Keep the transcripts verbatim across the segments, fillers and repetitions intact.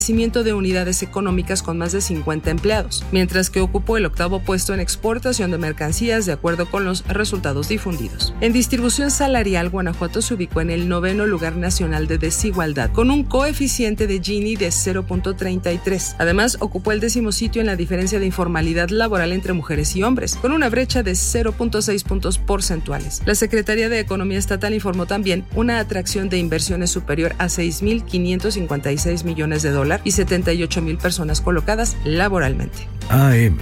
crecimiento de unidades económicas con más de cincuenta empleados, mientras que ocupó el octavo puesto en exportación de mercancías de acuerdo con los resultados difundidos. En distribución salarial, Guanajuato se ubicó en el noveno lugar nacional de desigualdad, con un coeficiente de Gini de cero punto treinta y tres. Además, ocupó el décimo sitio en la diferencia de informalidad laboral entre mujeres y hombres, con una brecha de cero punto seis puntos porcentuales. La Secretaría de Economía Estatal informó también una atracción de inversiones superior a seis mil quinientos cincuenta y seis millones de dólares y setenta y ocho mil personas colocadas laboralmente. A M.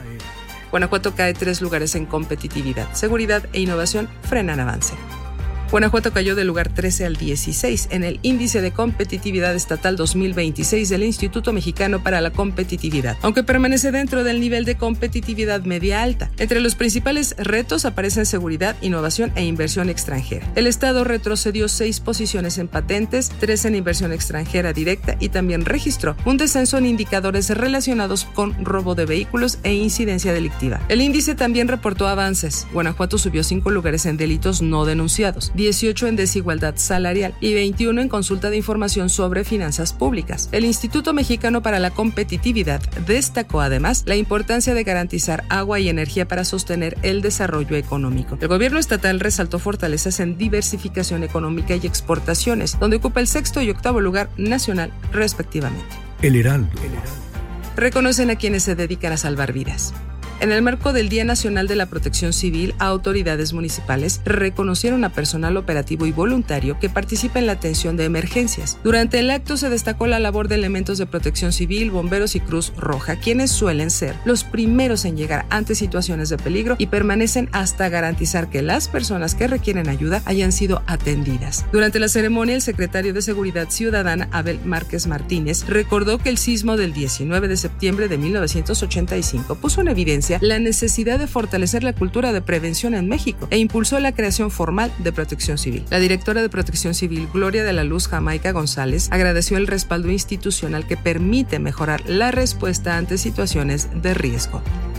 Guanajuato cae tres lugares en competitividad. Seguridad e innovación frenan avance. Guanajuato cayó del lugar trece al dieciséis en el Índice de Competitividad Estatal dos mil veintiséis del Instituto Mexicano para la Competitividad, aunque permanece dentro del nivel de competitividad media alta. Entre los principales retos aparecen seguridad, innovación e inversión extranjera. El Estado retrocedió seis posiciones en patentes, tres en inversión extranjera directa y también registró un descenso en indicadores relacionados con robo de vehículos e incidencia delictiva. El índice también reportó avances. Guanajuato subió cinco lugares en delitos no denunciados, dieciocho en desigualdad salarial y veintiuno en consulta de información sobre finanzas públicas. El Instituto Mexicano para la Competitividad destacó además la importancia de garantizar agua y energía para sostener el desarrollo económico. El gobierno estatal resaltó fortalezas en diversificación económica y exportaciones, donde ocupa el sexto y octavo lugar nacional respectivamente. El Heraldo. Reconocen a quienes se dedican a salvar vidas. En el marco del Día Nacional de la Protección Civil, autoridades municipales reconocieron a personal operativo y voluntario que participa en la atención de emergencias. Durante el acto se destacó la labor de elementos de protección civil, bomberos y Cruz Roja, quienes suelen ser los primeros en llegar ante situaciones de peligro y permanecen hasta garantizar que las personas que requieren ayuda hayan sido atendidas. Durante la ceremonia, el secretario de Seguridad Ciudadana, Abel Márquez Martínez, recordó que el sismo del diecinueve de septiembre de mil novecientos ochenta y cinco puso en evidencia la necesidad de fortalecer la cultura de prevención en México e impulsó la creación formal de Protección Civil. La directora de Protección Civil, Gloria de la Luz Jamaica González, agradeció el respaldo institucional que permite mejorar la respuesta ante situaciones de riesgo.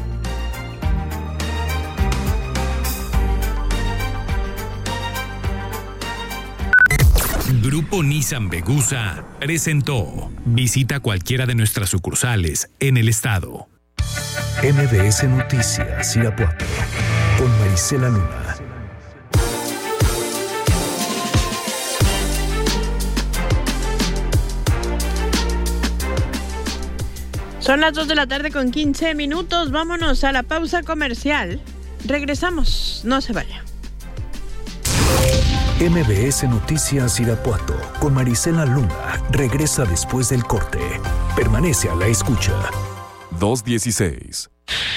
Grupo Nissan Vegusa presentó. Visita cualquiera de nuestras sucursales en el estado. M B S Noticias Irapuato con Marisela Luna. Son las dos de la tarde con quince minutos. Vámonos a la pausa comercial. Regresamos, no se vaya. M B S Noticias Irapuato con Marisela Luna regresa después del corte. Permanece a la escucha. dos dieciséis.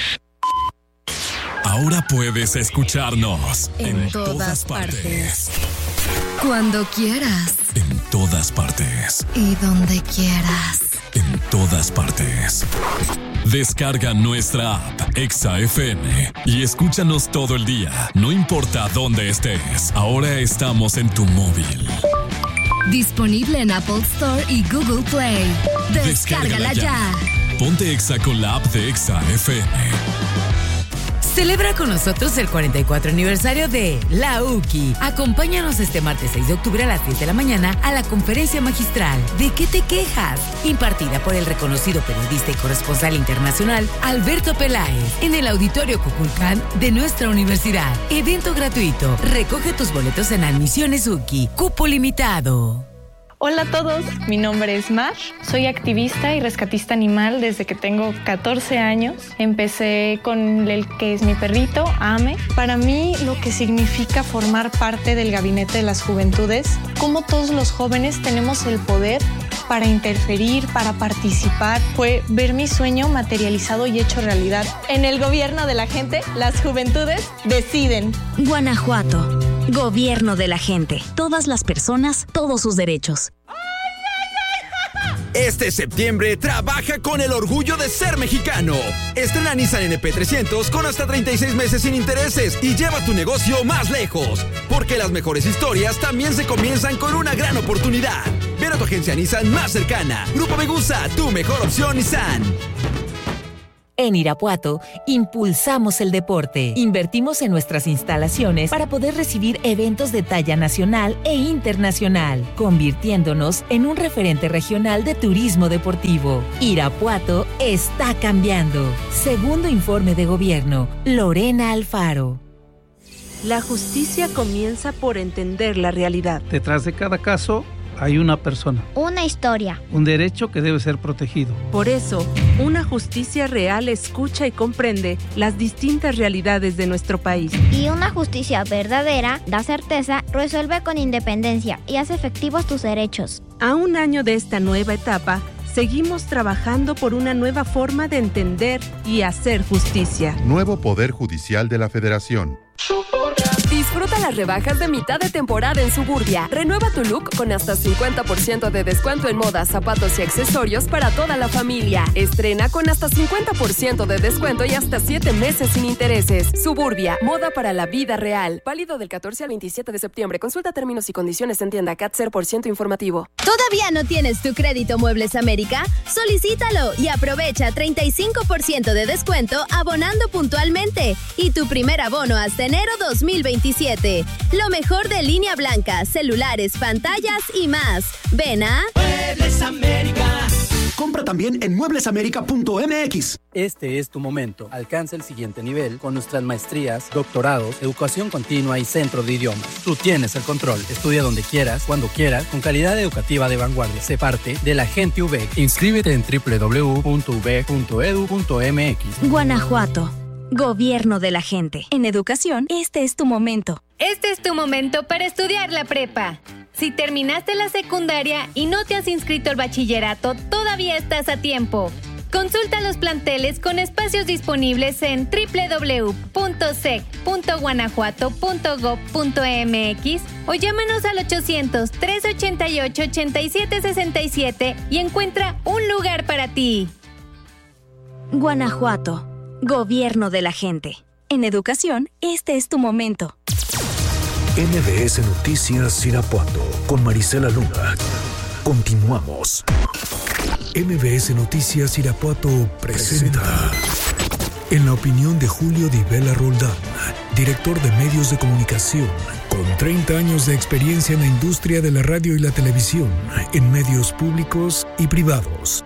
Ahora puedes escucharnos en, en todas, todas partes. partes. Cuando quieras. En todas partes. Y donde quieras. En todas partes. Descarga nuestra app Exa F M y escúchanos todo el día, no importa dónde estés. Ahora estamos en tu móvil. Disponible en Apple Store y Google Play. Descárgala, Descárgala ya. ya. Ponte Exa con la app de Exa F M. Celebra con nosotros el cuarenta y cuatro aniversario de La U C I. Acompáñanos este martes seis de octubre a las diez de la mañana a la conferencia magistral ¿De qué te quejas?, impartida por el reconocido periodista y corresponsal internacional Alberto Peláez en el Auditorio Cuculcán de nuestra universidad. Evento gratuito. Recoge tus boletos en Admisiones U C I. Cupo limitado. Hola a todos, mi nombre es Mar, soy activista y rescatista animal desde que tengo catorce años. Empecé con el que es mi perrito, Ame. Para mí lo que significa formar parte del Gabinete de las Juventudes, cómo todos los jóvenes tenemos el poder para interferir, para participar, fue ver mi sueño materializado y hecho realidad. En el gobierno de la gente, las juventudes deciden. Guanajuato, gobierno de la gente. Todas las personas, todos sus derechos. Este septiembre trabaja con el orgullo de ser mexicano. Estrena Nissan N P trescientos con hasta treinta y seis meses sin intereses y lleva tu negocio más lejos. Porque las mejores historias también se comienzan con una gran oportunidad. Ven a tu agencia Nissan más cercana. Grupo Vegusa, tu mejor opción Nissan. En Irapuato, impulsamos el deporte. Invertimos en nuestras instalaciones para poder recibir eventos de talla nacional e internacional, convirtiéndonos en un referente regional de turismo deportivo. Irapuato está cambiando. Segundo informe de gobierno, Lorena Alfaro. La justicia comienza por entender la realidad. Detrás de cada caso hay una persona. Una historia. Un derecho que debe ser protegido. Por eso, una justicia real escucha y comprende las distintas realidades de nuestro país. Y una justicia verdadera da certeza, resuelve con independencia y hace efectivos tus derechos. A un año de esta nueva etapa, seguimos trabajando por una nueva forma de entender y hacer justicia. Nuevo Poder Judicial de la Federación. Disfruta las rebajas de mitad de temporada en Suburbia. Renueva tu look con hasta cincuenta por ciento de descuento en moda, zapatos y accesorios para toda la familia. Estrena con hasta cincuenta por ciento de descuento y hasta siete meses sin intereses. Suburbia, moda para la vida real. Válido del catorce al veintisiete de septiembre. Consulta términos y condiciones en tienda. C A T cero por ciento informativo. ¿Todavía no tienes tu crédito Muebles América? Solicítalo y aprovecha treinta y cinco por ciento de descuento abonando puntualmente. Y tu primer abono hasta enero dos mil veintisiete. Lo mejor de línea blanca, celulares, pantallas y más. Ven a Muebles América. Compra también en muebles américa punto m x. Este es tu momento. Alcanza el siguiente nivel con nuestras maestrías, doctorados, educación continua y centro de idiomas. Tú tienes el control. Estudia donde quieras, cuando quieras, con calidad educativa de vanguardia. Sé parte de la gente U B E C. Inscríbete en doble u doble u doble u punto u b e c punto e d u punto m x. Guanajuato. Gobierno de la gente. En educación, este es tu momento. Este es tu momento para estudiar la prepa. Si terminaste la secundaria y no te has inscrito al bachillerato, todavía estás a tiempo. Consulta los planteles con espacios disponibles en doble u doble u doble u punto sec punto guanajuato punto gob punto m x o llámanos al ochocientos, trescientos ochenta y ocho, ochenta y siete sesenta y siete y encuentra un lugar para ti. Guanajuato. Gobierno de la gente. En educación, este es tu momento. M B S Noticias Irapuato con Marisela Luna. Continuamos. M B S Noticias Irapuato presenta. En la opinión de Julio Di Vela Roldán, director de medios de comunicación, con treinta años de experiencia en la industria de la radio y la televisión, en medios públicos y privados.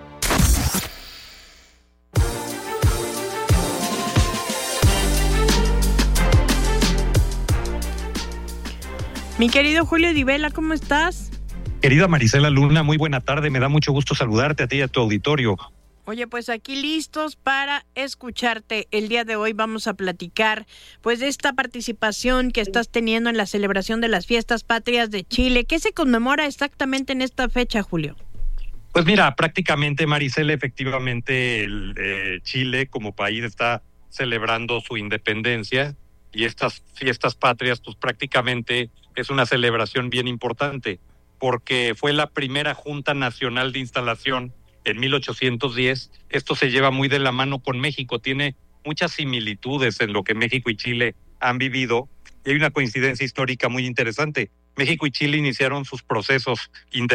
Mi querido Julio Di Vela, ¿cómo estás? Querida Marisela Luna, muy buena tarde. Me da mucho gusto saludarte a ti y a tu auditorio. Oye, pues aquí listos para escucharte. El día de hoy vamos a platicar pues de esta participación que estás teniendo en la celebración de las Fiestas Patrias de Chile. ¿Qué se conmemora exactamente en esta fecha, Julio? Pues mira, prácticamente, Marisela, efectivamente el, eh, Chile como país está celebrando su independencia y estas Fiestas Patrias pues prácticamente es una celebración bien importante porque fue la primera Junta Nacional de Instalación en mil ochocientos diez. Esto se lleva muy de la mano con México, tiene muchas similitudes en lo que México y Chile han vivido y hay una coincidencia histórica muy interesante. México y Chile iniciaron sus procesos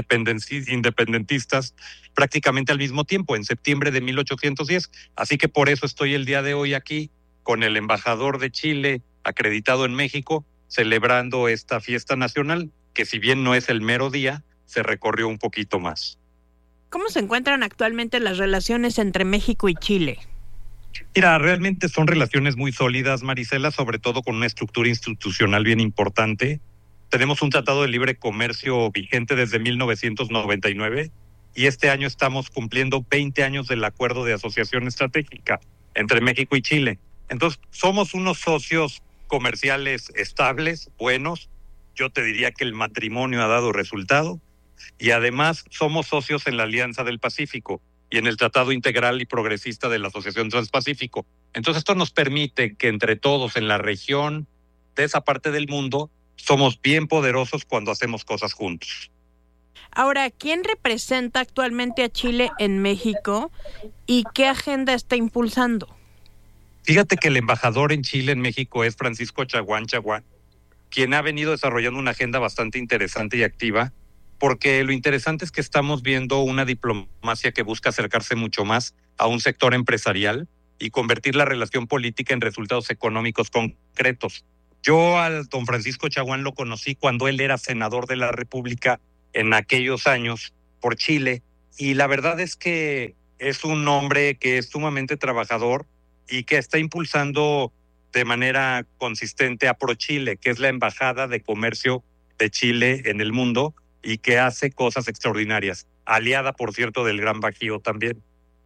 independentistas prácticamente al mismo tiempo, en septiembre de mil ochocientos diez. Así que por eso estoy el día de hoy aquí con el embajador de Chile acreditado en México, celebrando esta fiesta nacional, que si bien no es el mero día, se recorrió un poquito más. ¿Cómo se encuentran actualmente las relaciones entre México y Chile? Mira, realmente son relaciones muy sólidas, Marisela, sobre todo con una estructura institucional bien importante. Tenemos un tratado de libre comercio vigente desde mil novecientos noventa y nueve y este año estamos cumpliendo veinte años del acuerdo de asociación estratégica entre México y Chile. Entonces, somos unos socios comerciales estables, buenos. Yo te diría que el matrimonio ha dado resultado y además somos socios en la Alianza del Pacífico y en el Tratado Integral y Progresista de la Asociación Transpacífico. Entonces, esto nos permite que entre todos en la región de esa parte del mundo somos bien poderosos cuando hacemos cosas juntos. Ahora, ¿quién representa actualmente a Chile en México y qué agenda está impulsando? Fíjate que el embajador en Chile, en México, es Francisco Chaguán Chaguán, quien ha venido desarrollando una agenda bastante interesante y activa, porque lo interesante es que estamos viendo una diplomacia que busca acercarse mucho más a un sector empresarial y convertir la relación política en resultados económicos concretos. Yo al don Francisco Chaguán lo conocí cuando él era senador de la República en aquellos años por Chile, y la verdad es que es un hombre que es sumamente trabajador y que está impulsando de manera consistente a ProChile, que es la embajada de comercio de Chile en el mundo y que hace cosas extraordinarias, aliada, por cierto, del Gran Bajío también.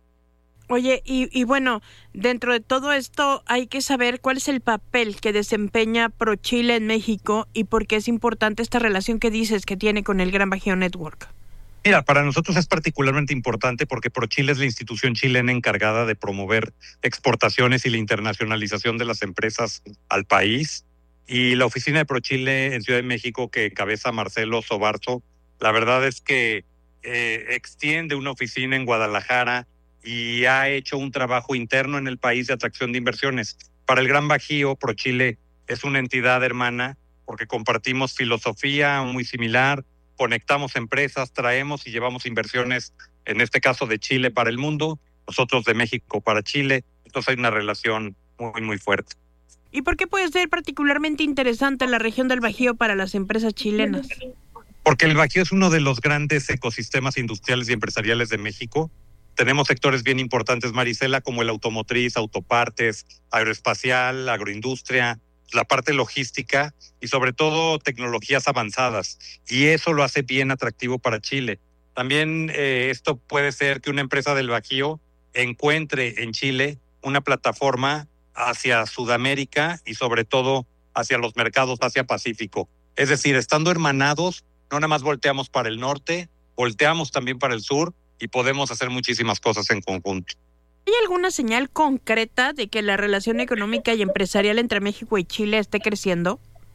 Oye, y, y bueno, dentro de todo esto hay que saber cuál es el papel que desempeña ProChile en México y por qué es importante esta relación que dices que tiene con el Gran Bajío Network. Mira, para nosotros es particularmente importante porque ProChile es la institución chilena encargada de promover exportaciones y la internacionalización de las empresas al país. Y la oficina de ProChile en Ciudad de México, que encabeza Marcelo Sobarzo, la verdad es que eh, extiende una oficina en Guadalajara y ha hecho un trabajo interno en el país de atracción de inversiones. Para el Gran Bajío, ProChile es una entidad hermana porque compartimos filosofía muy similar, conectamos empresas, traemos y llevamos inversiones, en este caso de Chile para el mundo, nosotros de México para Chile. Entonces hay una relación muy, muy fuerte. ¿Y por qué puede ser particularmente interesante la región del Bajío para las empresas chilenas? Porque el Bajío es uno de los grandes ecosistemas industriales y empresariales de México. Tenemos sectores bien importantes, Marisela, como el automotriz, autopartes, aeroespacial, agroindustria, la parte logística y sobre todo tecnologías avanzadas. Y eso lo hace bien atractivo para Chile. También eh, esto puede ser que una empresa del Bajío encuentre en Chile una plataforma hacia Sudamérica y sobre todo hacia los mercados Asia-Pacífico. Es decir, estando hermanados, no nada más volteamos para el norte, volteamos también para el sur y podemos hacer muchísimas cosas en conjunto. ¿Hay alguna señal concreta de que la relación económica y empresarial entre México y Chile esté creciendo?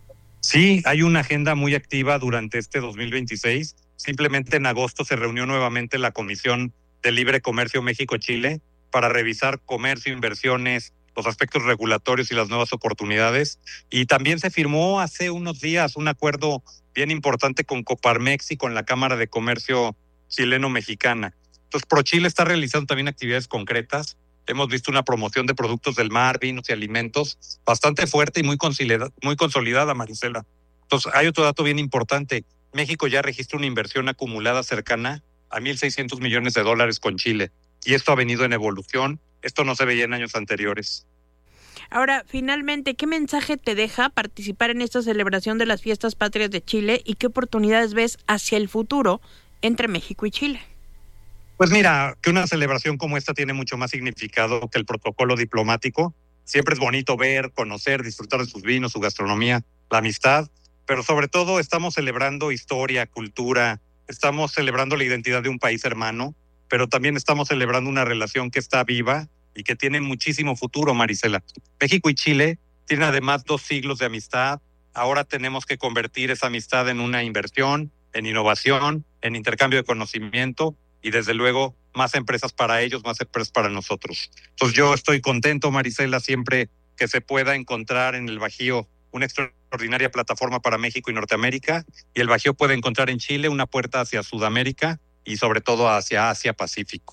Sí, hay una agenda muy activa durante este dos mil veintiséis. Simplemente en agosto se reunió nuevamente la Comisión de Libre Comercio México-Chile para revisar comercio, inversiones, los aspectos regulatorios y las nuevas oportunidades. Y también se firmó hace unos días un acuerdo bien importante con Coparmex y con la Cámara de Comercio chileno-mexicana. Entonces, ProChile está realizando también actividades concretas. Hemos visto una promoción de productos del mar, vinos y alimentos bastante fuerte y muy consolidada, muy consolidada, Marisela. Entonces, hay otro dato bien importante. México ya registra una inversión acumulada cercana a mil seiscientos millones de dólares con Chile. Y esto ha venido en evolución. Esto no se veía en años anteriores. Ahora, finalmente, ¿qué mensaje te deja participar en esta celebración de las Fiestas Patrias de Chile y qué oportunidades ves hacia el futuro entre México y Chile? Pues mira, que una celebración como esta tiene mucho más significado que el protocolo diplomático. Siempre es bonito ver, conocer, disfrutar de sus vinos, su gastronomía, la amistad, pero sobre todo estamos celebrando historia, cultura, estamos celebrando la identidad de un país hermano, pero también estamos celebrando una relación que está viva y que tiene muchísimo futuro, Marisela. México y Chile tienen además dos siglos de amistad. Ahora tenemos que convertir esa amistad en una inversión, en innovación, en intercambio de conocimiento y desde luego más empresas para ellos, más empresas para nosotros. Entonces yo estoy contento, Marisela, siempre que se pueda encontrar en el Bajío una extraordinaria plataforma para México y Norteamérica, y el Bajío puede encontrar en Chile una puerta hacia Sudamérica y sobre todo hacia Asia-Pacífico.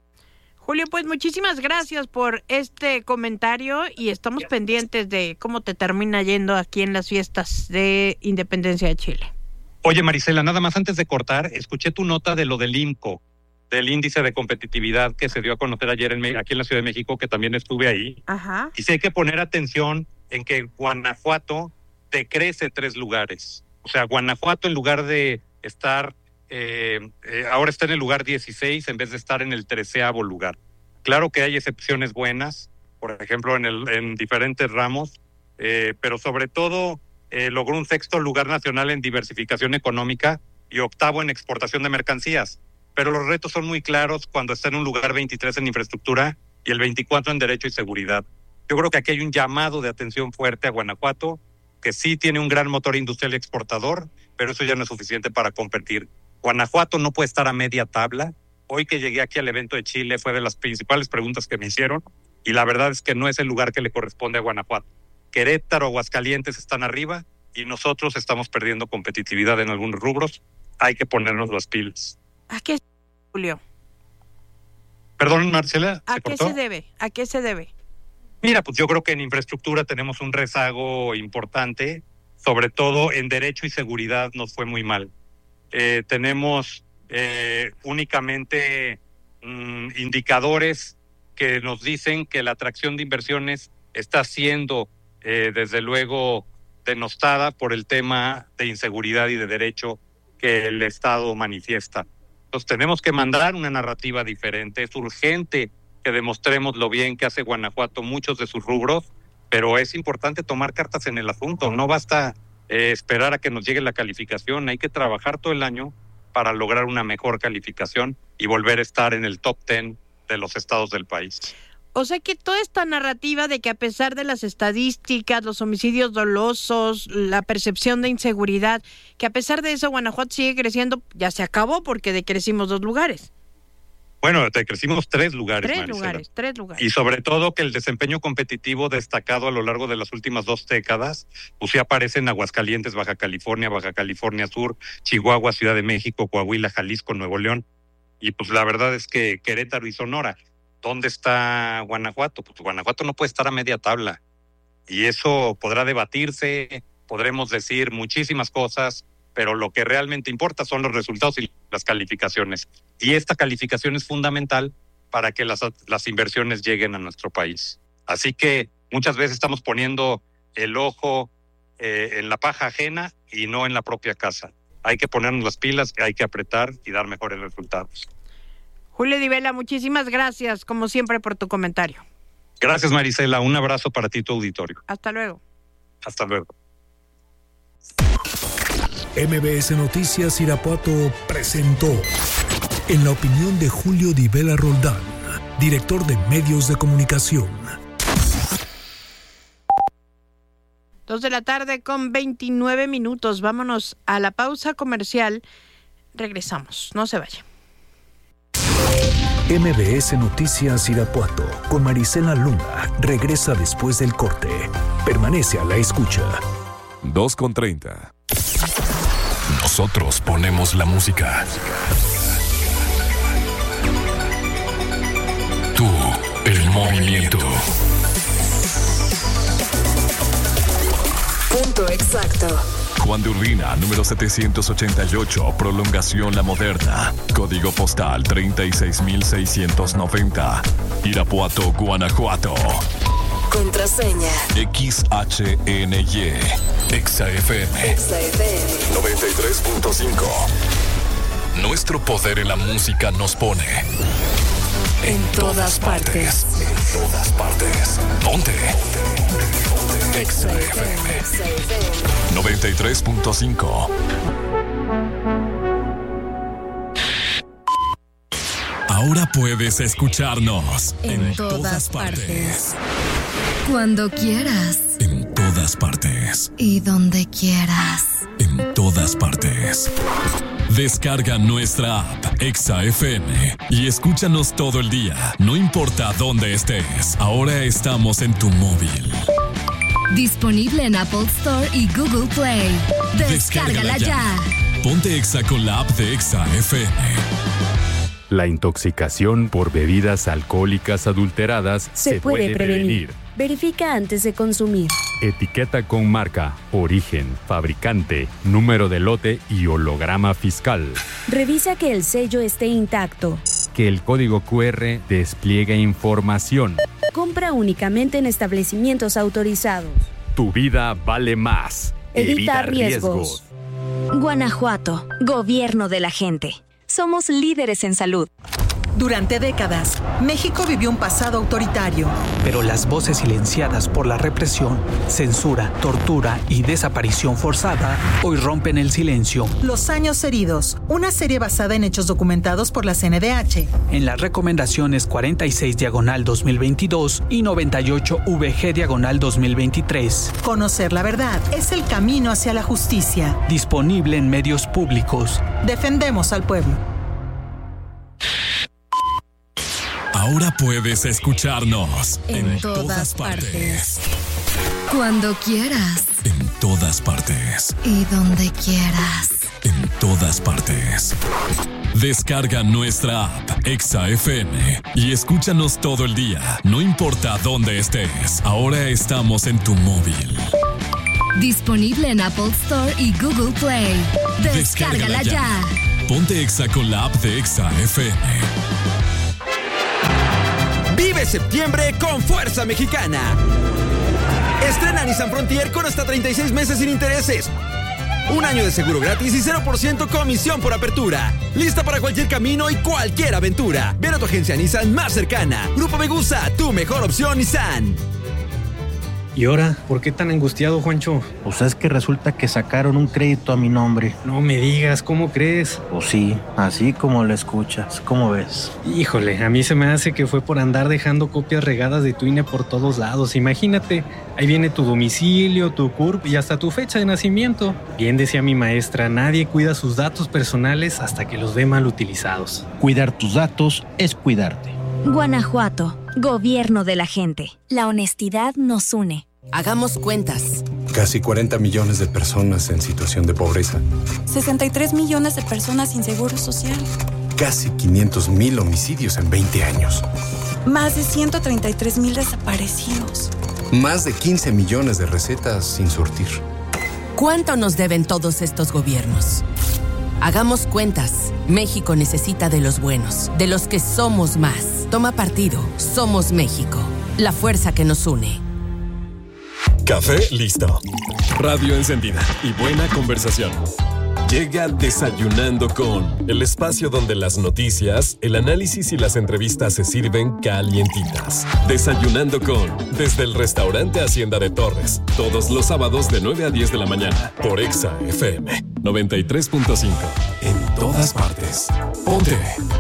Julio, pues muchísimas gracias por este comentario y estamos pendientes de cómo te termina yendo aquí en las fiestas de Independencia de Chile. Oye, Marisela, nada más antes de cortar, escuché tu nota de lo del INCO, del índice de competitividad que se dio a conocer ayer en, aquí en la Ciudad de México, que también estuve ahí. Ajá. Y sí hay que poner atención en que Guanajuato decrece tres lugares. O sea, Guanajuato, en lugar de estar, eh, eh, ahora está en el lugar dieciséis en vez de estar en el treceavo lugar. Claro que hay excepciones buenas, por ejemplo, en, el, en diferentes ramos, eh, pero sobre todo eh, logró un sexto lugar nacional en diversificación económica y octavo en exportación de mercancías. Pero los retos son muy claros cuando está en un lugar veintitrés en infraestructura y el veinticuatro en derecho y seguridad. Yo creo que aquí hay un llamado de atención fuerte a Guanajuato, que sí tiene un gran motor industrial y exportador, pero eso ya no es suficiente para competir. Guanajuato no puede estar a media tabla. Hoy que llegué aquí al evento de Chile fue de las principales preguntas que me hicieron, y la verdad es que no es el lugar que le corresponde a Guanajuato. Querétaro, Aguascalientes están arriba y nosotros estamos perdiendo competitividad en algunos rubros. Hay que ponernos las pilas. ¿A qué, Julio? Perdón, Marcela. ¿A qué se debe? ¿A qué se debe? Mira, pues yo creo que en infraestructura tenemos un rezago importante, sobre todo en derecho y seguridad nos fue muy mal. Eh, tenemos eh, únicamente mm, indicadores que nos dicen que la atracción de inversiones está siendo, eh, desde luego, denostada por el tema de inseguridad y de derecho que el Estado manifiesta. Entonces tenemos que mandar una narrativa diferente. Es urgente que demostremos lo bien que hace Guanajuato muchos de sus rubros, pero es importante tomar cartas en el asunto. No basta eh, esperar a que nos llegue la calificación. Hay que trabajar todo el año para lograr una mejor calificación y volver a estar en el top ten de los estados del país. O sea que toda esta narrativa de que a pesar de las estadísticas, los homicidios dolosos, la percepción de inseguridad, que a pesar de eso Guanajuato sigue creciendo, ya se acabó porque decrecimos dos lugares. Bueno, decrecimos tres lugares, Tres Maricela. lugares, tres lugares. Y sobre todo que el desempeño competitivo destacado a lo largo de las últimas dos décadas, pues sí aparece en Aguascalientes, Baja California, Baja California Sur, Chihuahua, Ciudad de México, Coahuila, Jalisco, Nuevo León. Y pues la verdad es que Querétaro y Sonora. ¿Dónde está Guanajuato? Pues Guanajuato no puede estar a media tabla. Y eso podrá debatirse, podremos decir muchísimas cosas, pero lo que realmente importa son los resultados y las calificaciones. Y esta calificación es fundamental para que las, las inversiones lleguen a nuestro país. Así que muchas veces estamos poniendo el ojo eh, en la paja ajena y no en la propia casa. Hay que ponernos las pilas, hay que apretar y dar mejores resultados. Julio Di Vela, muchísimas gracias, como siempre, por tu comentario. Gracias, Marisela. Un abrazo para ti y tu auditorio. Hasta luego. Hasta luego. M B S Noticias Irapuato presentó En la opinión de Julio Di Vela Roldán, director de Medios de Comunicación. Dos de la tarde con veintinueve minutos. Vámonos a la pausa comercial. Regresamos. No se vaya. M B S Noticias Irapuato con Marisela Luna regresa después del corte. Permanece a la escucha. dos con treinta. Nosotros ponemos la música. Tú, el movimiento. Punto exacto. Juan de Urbina, número setecientos ochenta y ocho, prolongación La Moderna. Código postal treinta y seis mil seiscientos noventa. Irapuato, Guanajuato. Contraseña. X H N Y. Exa F M. Exa F M. noventa y tres punto cinco. Nuestro poder en la música nos pone En todas partes. En todas partes. Ponte. Exa F M. noventa y tres punto cinco. Ahora puedes escucharnos en, en todas, todas partes. partes. Cuando quieras. En todas partes. Y donde quieras. En todas partes. Descarga nuestra app Exa F M y escúchanos todo el día, no importa dónde estés. Ahora estamos en tu móvil. Disponible en Apple Store y Google Play. Descárgala, Descárgala ya. ya. Ponte Exa con la app de Exa F M. La intoxicación por bebidas alcohólicas adulteradas se, se puede, puede prevenir. prevenir. Verifica antes de consumir. Etiqueta con marca, origen, fabricante, número de lote y holograma fiscal. Revisa que el sello esté intacto. Que el código cu erre despliegue información. Compra únicamente en establecimientos autorizados. Tu vida vale más. Evita, Evita riesgos. riesgos. Guanajuato, gobierno de la gente. Somos líderes en salud. Durante décadas, México vivió un pasado autoritario. Pero las voces silenciadas por la represión, censura, tortura y desaparición forzada hoy rompen el silencio. Los años heridos, una serie basada en hechos documentados por la C N D H. En las recomendaciones cuarenta y seis diagonal dos mil veintidós y noventa y ocho V G diagonal dos mil veintitrés. Conocer la verdad es el camino hacia la justicia. Disponible en medios públicos. Defendemos al pueblo. Ahora puedes escucharnos en, en todas, todas partes. partes. Cuando quieras. En todas partes. Y donde quieras. En todas partes. Descarga nuestra app Exa F M y escúchanos todo el día, no importa dónde estés. Ahora estamos en tu móvil. Disponible en Apple Store y Google Play. Descárgala, Descárgala ya. ya. Ponte Exa con la app de Exa F M. Vive septiembre con Fuerza Mexicana. Estrena Nissan Frontier con hasta treinta y seis meses sin intereses. Un año de seguro gratis y cero por ciento comisión por apertura. Lista para cualquier camino y cualquier aventura. Ven a tu agencia Nissan más cercana. Grupo Megusa, tu mejor opción Nissan. ¿Y ahora? ¿Por qué tan angustiado, Juancho? Pues es que resulta que sacaron un crédito a mi nombre. No me digas, ¿cómo crees? Pues sí, así como lo escuchas. ¿Cómo ves? Híjole, a mí se me hace que fue por andar dejando copias regadas de tu I N E por todos lados. Imagínate, ahí viene tu domicilio, tu C U R P y hasta tu fecha de nacimiento. Bien decía mi maestra, nadie cuida sus datos personales hasta que los ve mal utilizados. Cuidar tus datos es cuidarte. Guanajuato, gobierno de la gente. La honestidad nos une. Hagamos cuentas. Casi cuarenta millones de personas en situación de pobreza. sesenta y tres millones de personas sin seguro social. Casi quinientos mil homicidios en veinte años. Más de ciento treinta y tres mil desaparecidos. Más de quince millones de recetas sin surtir. ¿Cuánto nos deben todos estos gobiernos? Hagamos cuentas. México necesita de los buenos, de los que somos más. Toma partido. Somos México. La fuerza que nos une. Café listo. Radio encendida y buena conversación. Llega Desayunando con, el espacio donde las noticias, el análisis y las entrevistas se sirven calientitas. Desayunando con, desde el restaurante Hacienda de Torres, todos los sábados de nueve a diez de la mañana, por Exa F M noventa y tres punto cinco. En todas partes. Ponte.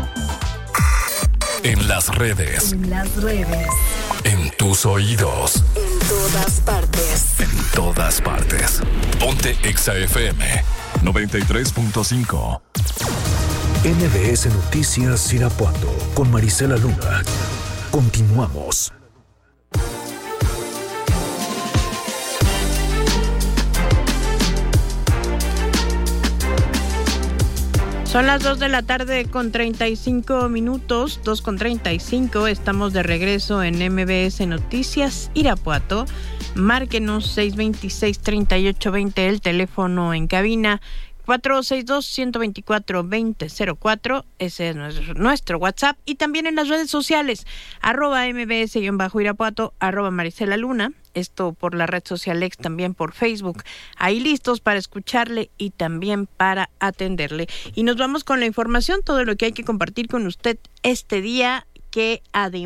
En las redes. En las redes. En tus oídos. En todas partes. En todas partes. Ponte Exa F M noventa y tres punto cinco. M B S Noticias Irapuato con Marisela Luna. Continuamos. Son las dos de la tarde con treinta y cinco minutos, dos con treinta y cinco. Estamos de regreso en M B S Noticias Irapuato. Márquenos seis dos seis, tres ocho dos cero, el teléfono en cabina cuatro seis dos, uno dos cuatro, dos cero cero cuatro. Ese es nuestro, nuestro WhatsApp. Y también en las redes sociales, arroba mbs-irapuato, arroba Marisela Luna. Esto por la red social X, también por Facebook. Ahí listos para escucharle y también para atenderle. Y nos vamos con la información, todo lo que hay que compartir con usted este día, que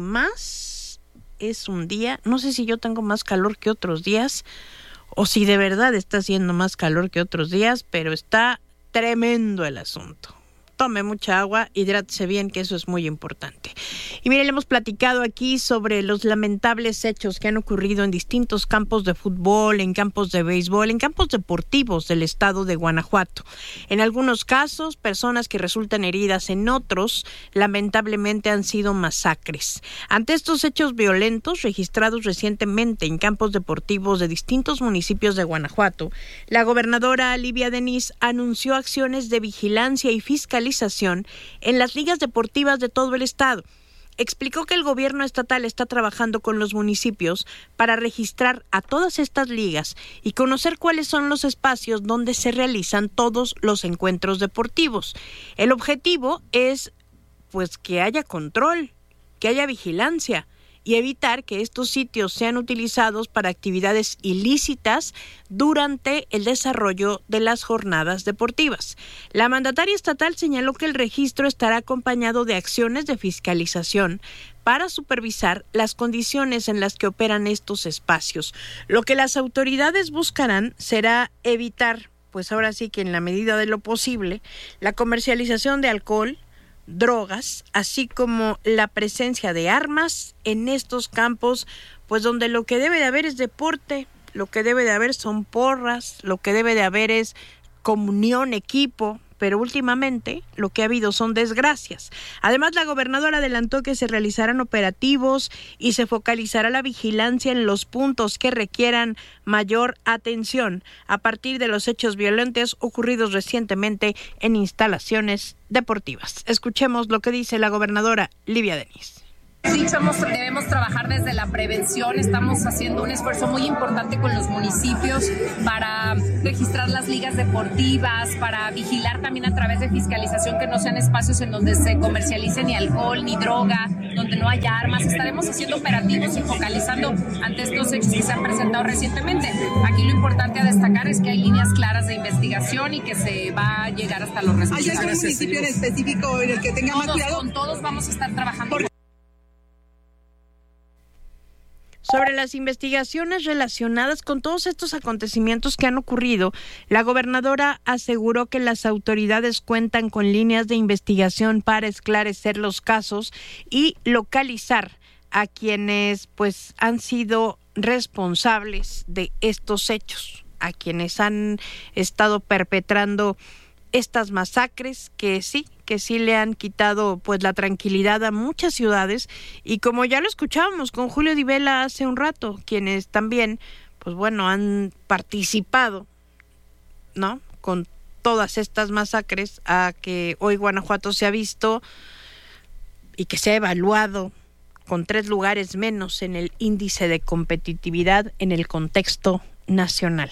además es un día, no sé si yo tengo más calor que otros días, o si de verdad está haciendo más calor que otros días, pero está tremendo el asunto. Tome mucha agua, hidrátese bien, que eso es muy importante. Y mire, le hemos platicado aquí sobre los lamentables hechos que han ocurrido en distintos campos de fútbol, en campos de béisbol, en campos deportivos del estado de Guanajuato. En algunos casos, personas que resultan heridas, en otros, lamentablemente han sido masacres. Ante estos hechos violentos registrados recientemente en campos deportivos de distintos municipios de Guanajuato, la gobernadora Livia Denis anunció acciones de vigilancia y fiscalización en las ligas deportivas de todo el estado. Explicó que el gobierno estatal está trabajando con los municipios para registrar a todas estas ligas y conocer cuáles son los espacios donde se realizan todos los encuentros deportivos. El objetivo es, pues, que haya control, que haya vigilancia y evitar que estos sitios sean utilizados para actividades ilícitas durante el desarrollo de las jornadas deportivas. La mandataria estatal señaló que el registro estará acompañado de acciones de fiscalización para supervisar las condiciones en las que operan estos espacios. Lo que las autoridades buscarán será evitar, pues ahora sí que en la medida de lo posible, la comercialización de alcohol, drogas, así como la presencia de armas en estos campos, pues donde lo que debe de haber es deporte, lo que debe de haber son porras, lo que debe de haber es comunión, equipo, pero últimamente lo que ha habido son desgracias. Además, la gobernadora adelantó que se realizarán operativos y se focalizará la vigilancia en los puntos que requieran mayor atención a partir de los hechos violentos ocurridos recientemente en instalaciones deportivas. Escuchemos lo que dice la gobernadora Livia Denis. Sí, somos, debemos trabajar desde la prevención. Estamos haciendo un esfuerzo muy importante con los municipios para registrar las ligas deportivas, para vigilar también a través de fiscalización que no sean espacios en donde se comercialice ni alcohol ni droga, donde no haya armas. Estaremos haciendo operativos y focalizando ante estos hechos que se han presentado recientemente. Aquí lo importante a destacar es que hay líneas claras de investigación y que se va a llegar hasta los responsables. ¿Hay algún municipio en específico en el que tenga todos, más cuidado? Con todos vamos a estar trabajando. Por... Sobre las investigaciones relacionadas con todos estos acontecimientos que han ocurrido, la gobernadora aseguró que las autoridades cuentan con líneas de investigación para esclarecer los casos y localizar a quienes pues han sido responsables de estos hechos, a quienes han estado perpetrando estas masacres que sí, que sí le han quitado pues la tranquilidad a muchas ciudades, y como ya lo escuchábamos con Julio Di Vela hace un rato, quienes también pues bueno han participado, ¿no?, con todas estas masacres, a que hoy Guanajuato se ha visto y que se ha evaluado con tres lugares menos en el índice de competitividad en el contexto nacional.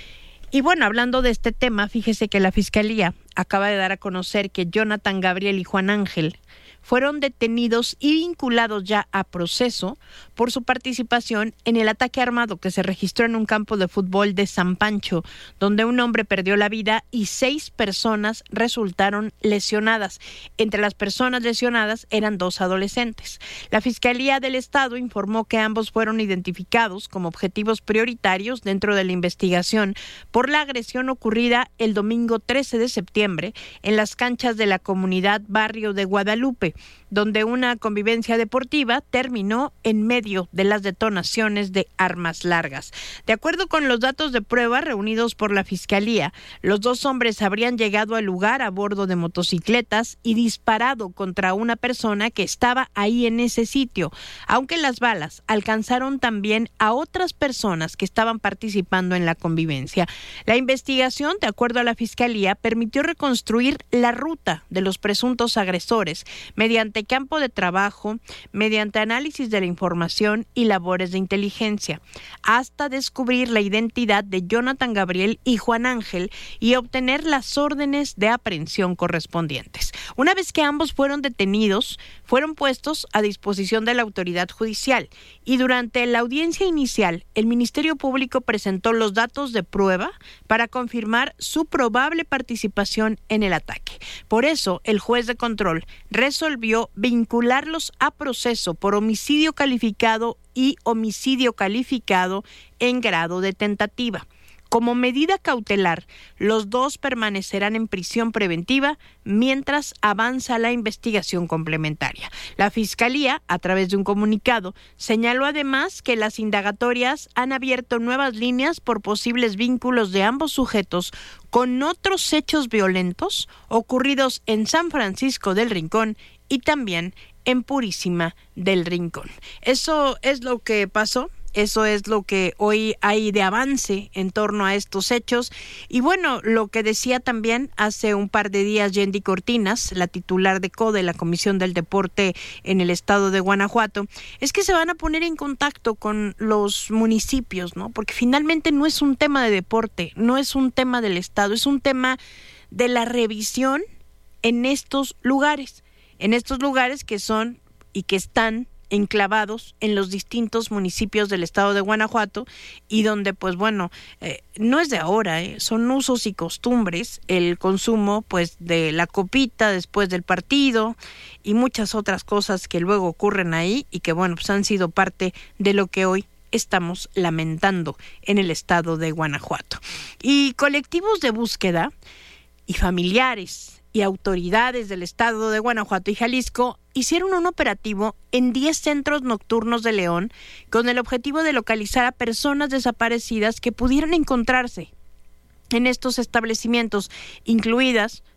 Y bueno, hablando de este tema, fíjese que la Fiscalía acaba de dar a conocer que Jonathan Gabriel y Juan Ángel fueron detenidos y vinculados ya a proceso por su participación en el ataque armado que se registró en un campo de fútbol de San Pancho, donde un hombre perdió la vida y seis personas resultaron lesionadas. Entre las personas lesionadas eran dos adolescentes. La Fiscalía del Estado informó que ambos fueron identificados como objetivos prioritarios dentro de la investigación por la agresión ocurrida el domingo trece de septiembre en las canchas de la comunidad Barrio de Guadalupe, donde una convivencia deportiva terminó en medio de las detonaciones de armas largas. De acuerdo con los datos de prueba reunidos por la Fiscalía, los dos hombres habrían llegado al lugar a bordo de motocicletas y disparado contra una persona que estaba ahí en ese sitio, aunque las balas alcanzaron también a otras personas que estaban participando en la convivencia. La investigación, de acuerdo a la Fiscalía, permitió reconstruir la ruta de los presuntos agresores mediante campo de trabajo, mediante análisis de la información y labores de inteligencia, hasta descubrir la identidad de Jonathan Gabriel y Juan Ángel y obtener las órdenes de aprehensión correspondientes. Una vez que ambos fueron detenidos, fueron puestos a disposición de la autoridad judicial, y durante la audiencia inicial, el Ministerio Público presentó los datos de prueba para confirmar su probable participación en el ataque. Por eso, el juez de control resolvió vincularlos a proceso por homicidio calificado y homicidio calificado en grado de tentativa. Como medida cautelar, los dos permanecerán en prisión preventiva mientras avanza la investigación complementaria. La Fiscalía, a través de un comunicado, señaló además que las indagatorias han abierto nuevas líneas por posibles vínculos de ambos sujetos con otros hechos violentos ocurridos en San Francisco del Rincón y también en Purísima del Rincón. Eso es lo que pasó. Eso es lo que hoy hay de avance en torno a estos hechos. Y bueno, lo que decía también hace un par de días Yendi Cortinas, la titular de CODE, la Comisión del Deporte en el estado de Guanajuato, es que se van a poner en contacto con los municipios, ¿no? Porque finalmente no es un tema de deporte, no es un tema del estado, es un tema de la revisión en estos lugares, en estos lugares que son y que están enclavados en los distintos municipios del estado de Guanajuato, y donde pues bueno, eh, no es de ahora, eh, son usos y costumbres el consumo pues de la copita después del partido y muchas otras cosas que luego ocurren ahí y que bueno, pues han sido parte de lo que hoy estamos lamentando en el estado de Guanajuato. Y colectivos de búsqueda y familiares y autoridades del estado de Guanajuato y Jalisco hicieron un operativo en diez centros nocturnos de León con el objetivo de localizar a personas desaparecidas que pudieran encontrarse en estos establecimientos, incluidas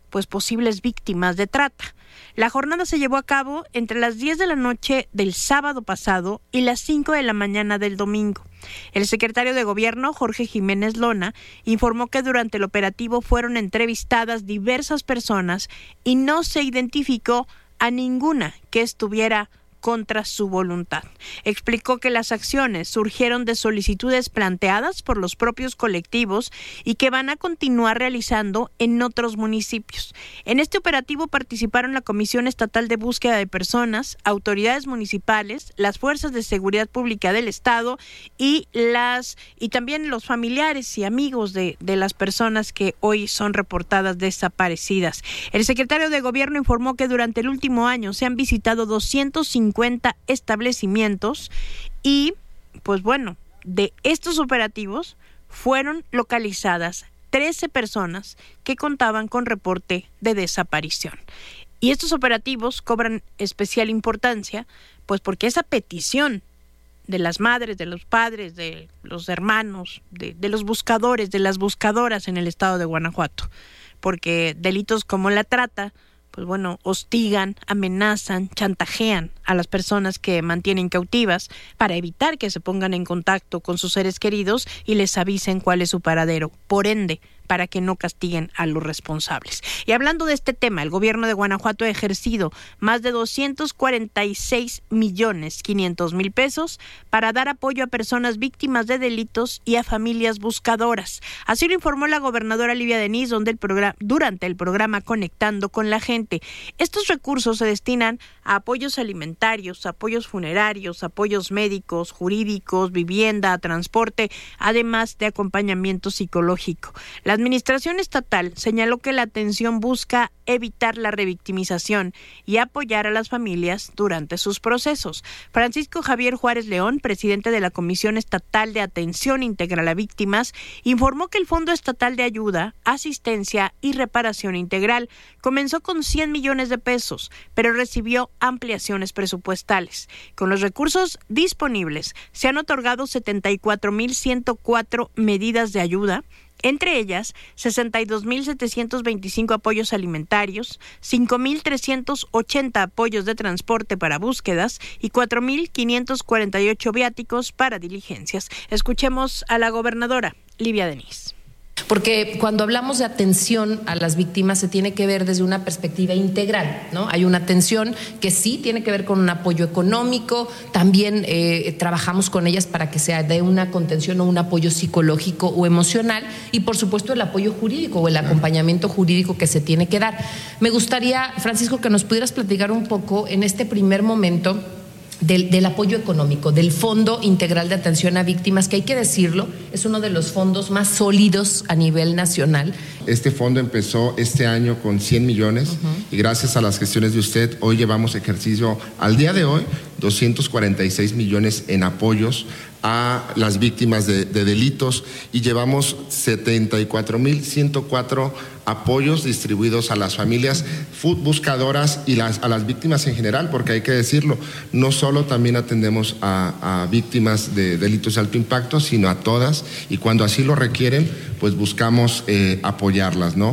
pues posibles víctimas de trata. La jornada se llevó a cabo entre las diez de la noche del sábado pasado y las cinco de la mañana del domingo. El secretario de Gobierno, Jorge Jiménez Lona, informó que durante el operativo fueron entrevistadas diversas personas y no se identificó a ninguna que estuviera contra su voluntad. Explicó que las acciones surgieron de solicitudes planteadas por los propios colectivos y que van a continuar realizando en otros municipios. En este operativo participaron la Comisión Estatal de Búsqueda de Personas, autoridades municipales, las fuerzas de seguridad pública del Estado y las y también los familiares y amigos de, de las personas que hoy son reportadas desaparecidas. El secretario de Gobierno informó que durante el último año se han visitado doscientos cincuenta establecimientos y, pues bueno, de estos operativos fueron localizadas trece personas que contaban con reporte de desaparición. Y estos operativos cobran especial importancia, pues porque esa petición de las madres, de los padres, de los hermanos, de, de los buscadores, de las buscadoras en el estado de Guanajuato, porque delitos como la trata, pues bueno, hostigan, amenazan, chantajean a las personas que mantienen cautivas para evitar que se pongan en contacto con sus seres queridos y les avisen cuál es su paradero. Por ende, para que no castiguen a los responsables. Y hablando de este tema, el gobierno de Guanajuato ha ejercido más de doscientos cuarenta y seis millones quinientos mil pesos para dar apoyo a personas víctimas de delitos y a familias buscadoras. Así lo informó la gobernadora Livia Denis donde el programa, durante el programa Conectando con la Gente. Estos recursos se destinan a apoyos alimentarios, apoyos funerarios, apoyos médicos, jurídicos, vivienda, transporte, además de acompañamiento psicológico. La Administración estatal señaló que la atención busca evitar la revictimización y apoyar a las familias durante sus procesos. Francisco Javier Juárez León, presidente de la Comisión Estatal de Atención Integral a Víctimas, informó que el Fondo Estatal de Ayuda, Asistencia y Reparación Integral comenzó con cien millones de pesos, pero recibió ampliaciones presupuestales. Con los recursos disponibles, se han otorgado setenta y cuatro mil ciento cuatro medidas de ayuda, entre ellas sesenta y dos mil setecientos veinticinco apoyos alimentarios, cinco mil trescientos ochenta apoyos de transporte para búsquedas y cuatro mil quinientos cuarenta y ocho viáticos para diligencias. Escuchemos a la gobernadora Livia Denis. Porque cuando hablamos de atención a las víctimas se tiene que ver desde una perspectiva integral, ¿no? Hay una atención que sí tiene que ver con un apoyo económico, también eh, trabajamos con ellas para que sea de una contención o un apoyo psicológico o emocional y por supuesto el apoyo jurídico o el acompañamiento jurídico que se tiene que dar. Me gustaría, Francisco, que nos pudieras platicar un poco en este primer momento Del, del apoyo económico, del Fondo Integral de Atención a Víctimas, que hay que decirlo, es uno de los fondos más sólidos a nivel nacional. Este fondo empezó este año con cien millones uh-huh. y gracias a las gestiones de usted, hoy llevamos ejercicio, al día de hoy, doscientos cuarenta y seis millones en apoyos a las víctimas de, de delitos y llevamos setenta y cuatro mil ciento cuatro apoyos distribuidos a las familias buscadoras y las, a las víctimas en general, porque hay que decirlo, no solo también atendemos a, a víctimas de delitos de alto impacto, sino a todas y cuando así lo requieren, pues buscamos eh, apoyarlas, ¿no?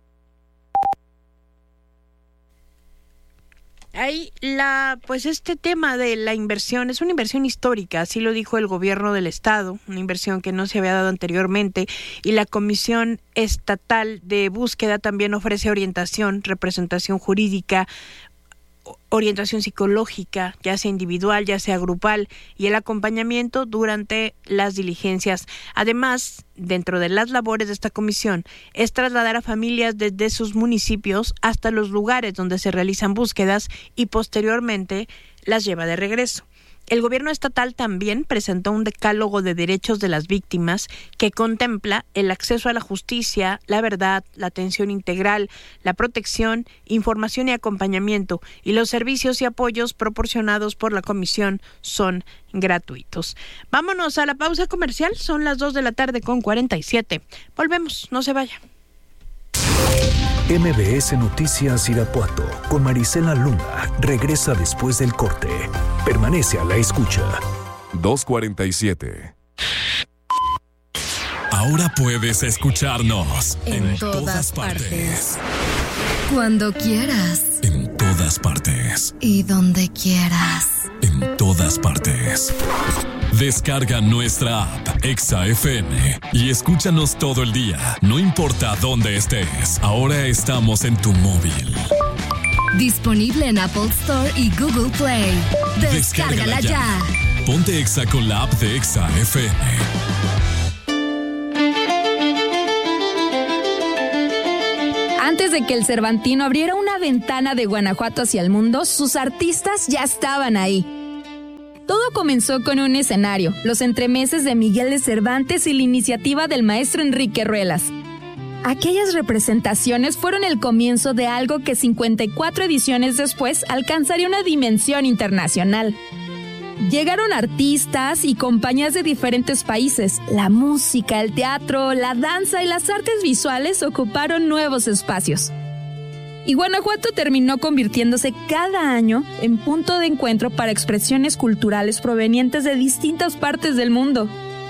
Ahí la, pues este tema de la inversión es una inversión histórica, así lo dijo el gobierno del estado, una inversión que no se había dado anteriormente y la Comisión Estatal de Búsqueda también ofrece orientación, representación jurídica, orientación psicológica, ya sea individual, ya sea grupal, y el acompañamiento durante las diligencias. Además, dentro de las labores de esta comisión, es trasladar a familias desde sus municipios hasta los lugares donde se realizan búsquedas y posteriormente las lleva de regreso. El gobierno estatal también presentó un decálogo de derechos de las víctimas que contempla el acceso a la justicia, la verdad, la atención integral, la protección, información y acompañamiento, y los servicios y apoyos proporcionados por la comisión son gratuitos. Vámonos a la pausa comercial, son las dos de la tarde con cuarenta y siete. Volvemos, no se vaya. M B S Noticias Irapuato con Marisela Luna regresa después del corte. Permanece a la escucha. dos cuarenta y siete. Ahora puedes escucharnos en, en todas, todas partes. Cuando quieras. En todas partes. Y donde quieras. En todas partes. Descarga nuestra app Exa F M y escúchanos todo el día, no importa dónde estés. Ahora estamos en tu móvil. Disponible en Apple Store y Google Play. Descárgala, Descárgala ya. ya. Ponte Exa con la app de Exa F M. Antes de que el Cervantino abriera una ventana de Guanajuato hacia el mundo, sus artistas ya estaban ahí. Todo comenzó con un escenario, los entremeses de Miguel de Cervantes y la iniciativa del maestro Enrique Ruelas. Aquellas representaciones fueron el comienzo de algo que cincuenta y cuatro ediciones después alcanzaría una dimensión internacional. Llegaron artistas y compañías de diferentes países. La música, el teatro, la danza y las artes visuales ocuparon nuevos espacios. Y Guanajuato terminó convirtiéndose cada año en punto de encuentro para expresiones culturales provenientes de distintas partes del mundo.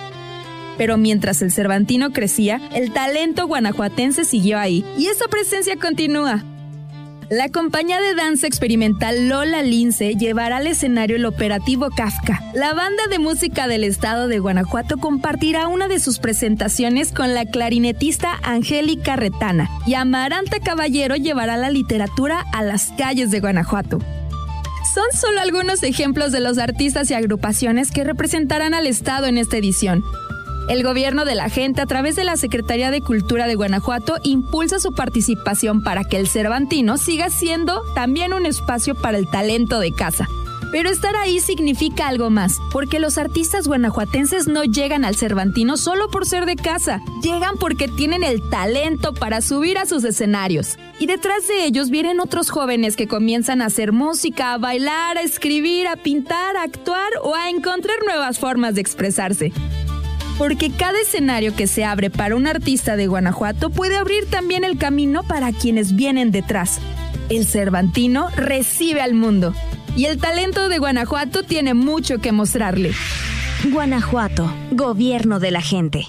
Pero mientras el Cervantino crecía, el talento guanajuatense siguió ahí, y esa presencia continúa. La compañía de danza experimental Lola Lince llevará al escenario el operativo Kafka. La banda de música del estado de Guanajuato compartirá una de sus presentaciones con la clarinetista Angélica Retana, y Amaranta Caballero llevará la literatura a las calles de Guanajuato. Son solo algunos ejemplos de los artistas y agrupaciones que representarán al estado en esta edición. El gobierno de la gente, a través de la Secretaría de Cultura de Guanajuato, impulsa su participación para que el Cervantino siga siendo también un espacio para el talento de casa. Pero estar ahí significa algo más, porque los artistas guanajuatenses no llegan al Cervantino solo por ser de casa, llegan porque tienen el talento para subir a sus escenarios. Y detrás de ellos vienen otros jóvenes que comienzan a hacer música, a bailar, a escribir, a pintar, a actuar o a encontrar nuevas formas de expresarse. Porque cada escenario que se abre para un artista de Guanajuato puede abrir también el camino para quienes vienen detrás. El Cervantino recibe al mundo. Y el talento de Guanajuato tiene mucho que mostrarle. Guanajuato, gobierno de la gente.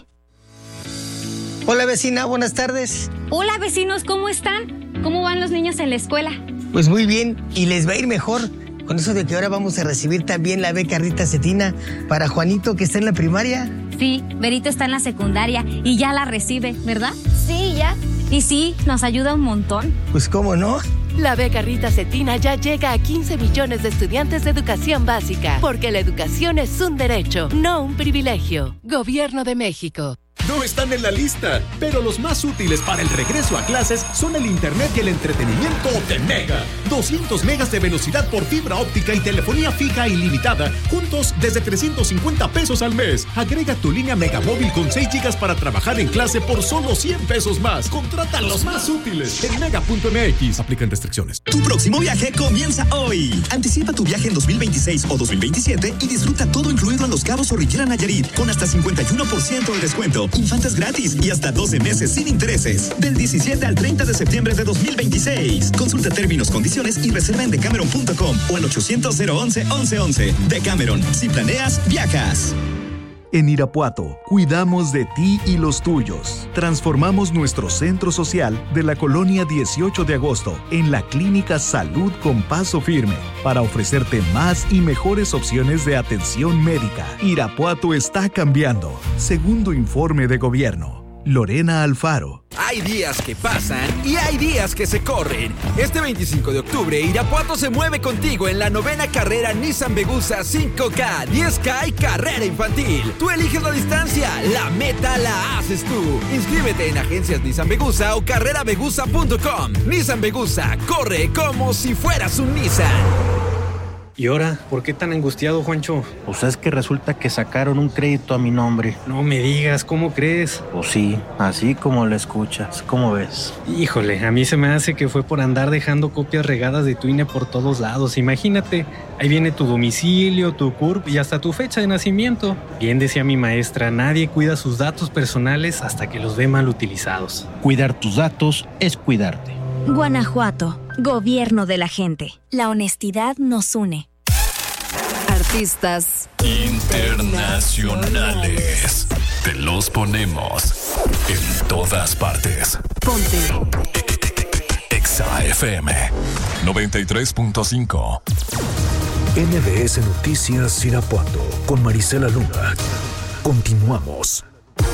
Hola vecina, buenas tardes. Hola vecinos, ¿cómo están? ¿Cómo van los niños en la escuela? Pues muy bien, y les va a ir mejor. Con eso de que ahora vamos a recibir también la beca Rita Cetina para Juanito, que está en la primaria. Sí, Berito está en la secundaria y ya la recibe, ¿verdad? Sí, ya. Y sí, nos ayuda un montón. Pues cómo no. La beca Rita Cetina ya llega a quince millones de estudiantes de educación básica, porque la educación es un derecho, no un privilegio. Gobierno de México. No están en la lista, pero los más útiles para el regreso a clases son el internet y el entretenimiento de Mega. doscientos megas de velocidad por fibra óptica y telefonía fija ilimitada, juntos desde trescientos cincuenta pesos al mes. Agrega tu línea Megamóvil con seis gigas para trabajar en clase por solo cien pesos más. Contrata los más útiles en mega punto m x. Aplican restricciones. Tu próximo viaje comienza hoy. Anticipa tu viaje en dos mil veintiséis o dos mil veintisiete y disfruta todo incluido en Los Cabos o Riviera Nayarit con hasta cincuenta y uno por ciento de descuento. Infantes gratis y hasta doce meses sin intereses. Del diecisiete al treinta de septiembre de dos mil veintiséis. Consulta términos, condiciones y reserva en decameron punto com o al ochocientos cero once once once. Decameron. Si planeas, viajas. En Irapuato, cuidamos de ti y los tuyos. Transformamos nuestro centro social de la colonia dieciocho de agosto en la Clínica Salud con Paso Firme para ofrecerte más y mejores opciones de atención médica. Irapuato está cambiando. Segundo informe de gobierno. Lorena Alfaro. Hay días que pasan y hay días que se corren. Este veinticinco de octubre, Irapuato se mueve contigo en la novena carrera Nissan Vegusa cinco K, diez K y carrera infantil. Tú eliges la distancia, la meta la haces tú. Inscríbete en agencias Nissan Vegusa o carrera vegusa punto com. Nissan Vegusa, corre como si fueras un Nissan. ¿Y ahora? ¿Por qué tan angustiado, Juancho? Pues es que resulta que sacaron un crédito a mi nombre. No me digas, ¿cómo crees? Pues sí, así como lo escuchas. ¿Cómo ves? Híjole, a mí se me hace que fue por andar dejando copias regadas de tu I N E por todos lados. Imagínate, ahí viene tu domicilio, tu C U R P y hasta tu fecha de nacimiento. Bien decía mi maestra, nadie cuida sus datos personales hasta que los ve mal utilizados. Cuidar tus datos es cuidarte. Guanajuato, gobierno de la gente. La honestidad nos une. Artistas internacionales. Te los ponemos en todas partes. Ponte Exa Exa F M noventa y tres punto cinco. M B S Noticias Irapuato con Marisela Luna. Continuamos.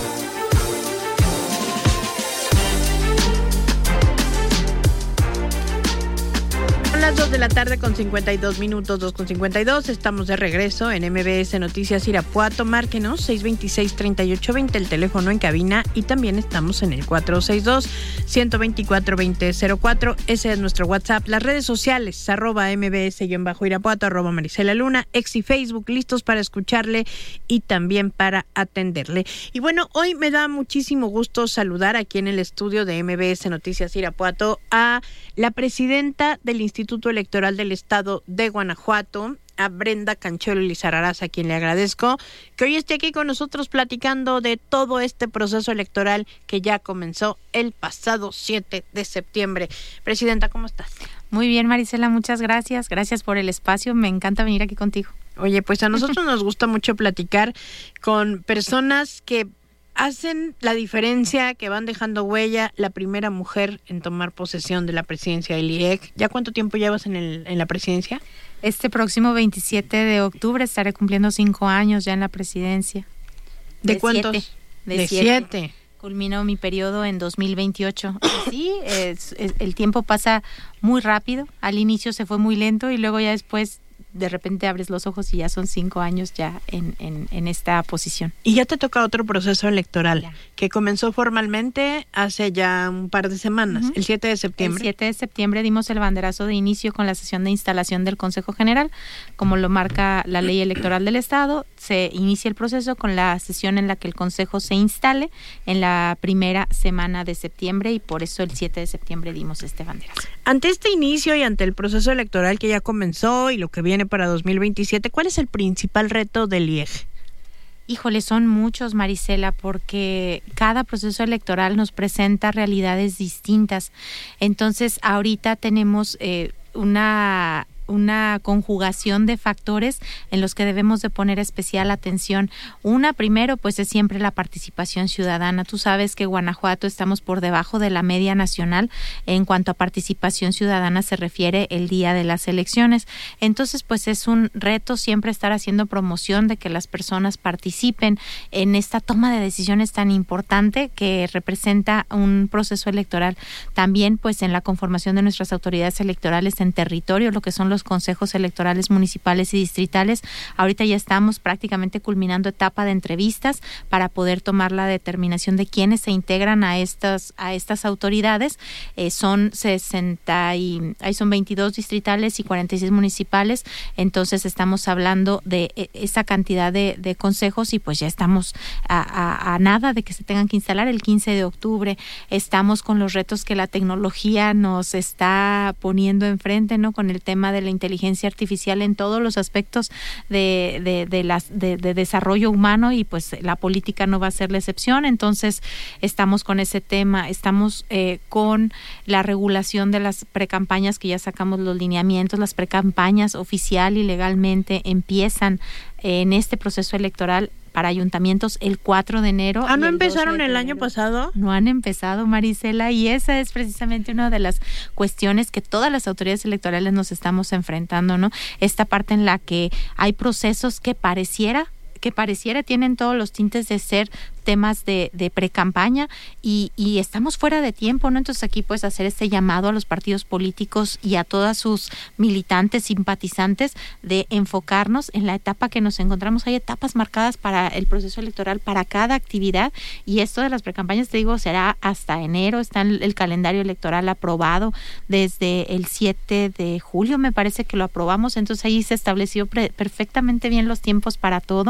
Son las dos de la tarde con cincuenta y dos minutos, dos con cincuenta y dos. Estamos de regreso en M B S Noticias Irapuato. Márquenos seis dos seis, tres ocho dos cero, el teléfono en cabina, y también estamos en el cuatro seis dos, uno dos cuatro, dos cero cero cuatro. Ese es nuestro WhatsApp. Las redes sociales, arroba mbs-irapuato, arroba Marisela Luna, ex y Facebook, listos para escucharle y también para atenderle. Y bueno, hoy me da muchísimo gusto saludar aquí en el estudio de M B S Noticias Irapuato a la presidenta del Instituto Electoral del Estado de Guanajuato, a Brenda Canchero Lizarraraz, a quien le agradezco que hoy esté aquí con nosotros platicando de todo este proceso electoral que ya comenzó el pasado siete de septiembre. Presidenta, ¿cómo estás? Muy bien, Marisela, muchas gracias. Gracias por el espacio, me encanta venir aquí contigo. Oye, pues a nosotros nos gusta mucho platicar con personas que hacen la diferencia, que van dejando huella. La primera mujer en tomar posesión de la presidencia del I E C. ¿Ya cuánto tiempo llevas en, el, en la presidencia? Este próximo veintisiete de octubre estaré cumpliendo cinco años ya en la presidencia. ¿De, ¿De cuántos? Siete. De, de siete. siete. Culminó mi periodo en dos mil veintiocho. Sí, es, es, el tiempo pasa muy rápido. Al inicio se fue muy lento y luego ya después de repente abres los ojos y ya son cinco años ya en, en, en esta posición. Y ya te toca otro proceso electoral, ya, que comenzó formalmente hace ya un par de semanas, uh-huh. el siete de septiembre. El siete de septiembre dimos el banderazo de inicio con la sesión de instalación del Consejo General, como lo marca la Ley Electoral del Estado. Se inicia el proceso con la sesión en la que el Consejo se instale en la primera semana de septiembre, y por eso el siete de septiembre dimos este banderazo. Ante este inicio y ante el proceso electoral que ya comenzó y lo que viene para dos mil veintisiete, ¿cuál es el principal reto del I E G? Híjole, son muchos, Marisela, porque cada proceso electoral nos presenta realidades distintas. Entonces, ahorita tenemos eh, una... una conjugación de factores en los que debemos de poner especial atención. Una, primero, pues es siempre la participación ciudadana. Tú sabes que Guanajuato estamos por debajo de la media nacional en cuanto a participación ciudadana se refiere el día de las elecciones. Entonces, pues es un reto siempre estar haciendo promoción de que las personas participen en esta toma de decisiones tan importante que representa un proceso electoral. También, pues en la conformación de nuestras autoridades electorales en territorio, lo que son los consejos electorales municipales y distritales. Ahorita ya estamos prácticamente culminando etapa de entrevistas para poder tomar la determinación de quiénes se integran a estas a estas autoridades. Eh, son sesenta y ahí son veintidós distritales y cuarenta y seis municipales. Entonces estamos hablando de esa cantidad de, de consejos y pues ya estamos a, a, a nada de que se tengan que instalar el quince de octubre. Estamos con los retos que la tecnología nos está poniendo enfrente, ¿no? Con el tema de la inteligencia artificial en todos los aspectos de, de, de, las, de, de desarrollo humano, y pues la política no va a ser la excepción. Entonces estamos con ese tema, estamos eh, con la regulación de las precampañas, que ya sacamos los lineamientos. Las precampañas oficial y legalmente empiezan en este proceso electoral para ayuntamientos el cuatro de enero. ¿Ah, no empezaron el año pasado? No han empezado, Marisela, y esa es precisamente una de las cuestiones que todas las autoridades electorales nos estamos enfrentando, ¿no? Esta parte en la que hay procesos que pareciera que pareciera tienen todos los tintes de ser temas de, de pre-campaña y, y estamos fuera de tiempo, ¿no? Entonces aquí puedes hacer este llamado a los partidos políticos y a todas sus militantes, simpatizantes, de enfocarnos en la etapa que nos encontramos. Hay etapas marcadas para el proceso electoral, para cada actividad, y esto de las pre-campañas, te digo, será hasta enero. Está el, el calendario electoral aprobado desde el siete de julio, me parece que lo aprobamos. Entonces ahí se estableció pre- perfectamente bien los tiempos para todo,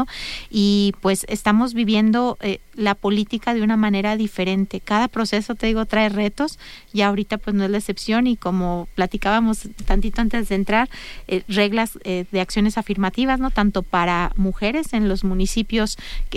y pues estamos viviendo eh, la política de una manera diferente. Cada proceso, te digo, trae retos, y ahorita pues no es la excepción. Y como platicábamos tantito antes de entrar, eh, reglas eh, de acciones afirmativas, ¿no? Tanto para mujeres en los municipios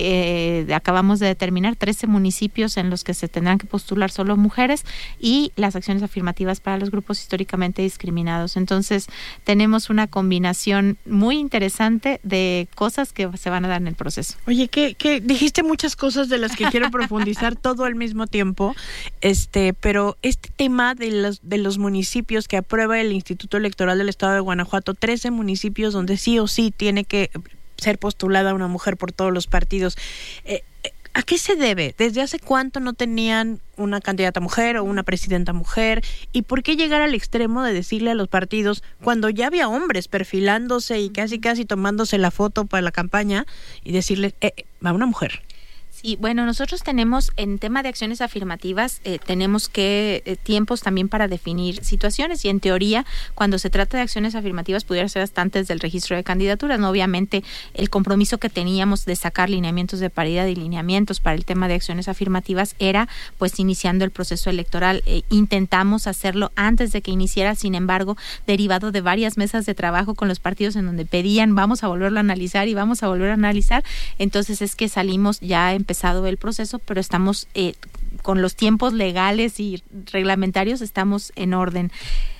que eh, acabamos de determinar, trece municipios en los que se tendrán que postular solo mujeres, y las acciones afirmativas para los grupos históricamente discriminados. Entonces tenemos una combinación muy interesante de cosas que se van a dar en el proceso. Oye, que, que dijiste muchas cosas de las que quiero profundizar todo al mismo tiempo, este, pero este tema de los, de los municipios que aprueba el Instituto Electoral del Estado de Guanajuato, trece municipios donde sí o sí tiene que ser postulada una mujer por todos los partidos. Eh, ¿A qué se debe? ¿Desde hace cuánto no tenían una candidata mujer o una presidenta mujer? ¿Y por qué llegar al extremo de decirle a los partidos, cuando ya había hombres perfilándose y casi casi tomándose la foto para la campaña, y decirle, eh, va una mujer? Sí, bueno, nosotros tenemos en tema de acciones afirmativas, eh, tenemos que eh, tiempos también para definir situaciones, y en teoría, cuando se trata de acciones afirmativas, pudiera ser hasta antes del registro de candidaturas, ¿no? Obviamente, el compromiso que teníamos de sacar lineamientos de paridad y lineamientos para el tema de acciones afirmativas era, pues, iniciando el proceso electoral. Eh, intentamos hacerlo antes de que iniciara, sin embargo, derivado de varias mesas de trabajo con los partidos en donde pedían, vamos a volverlo a analizar y vamos a volver a analizar, entonces es que salimos ya empezando empezado el proceso, pero estamos eh, con los tiempos legales y reglamentarios, estamos en orden.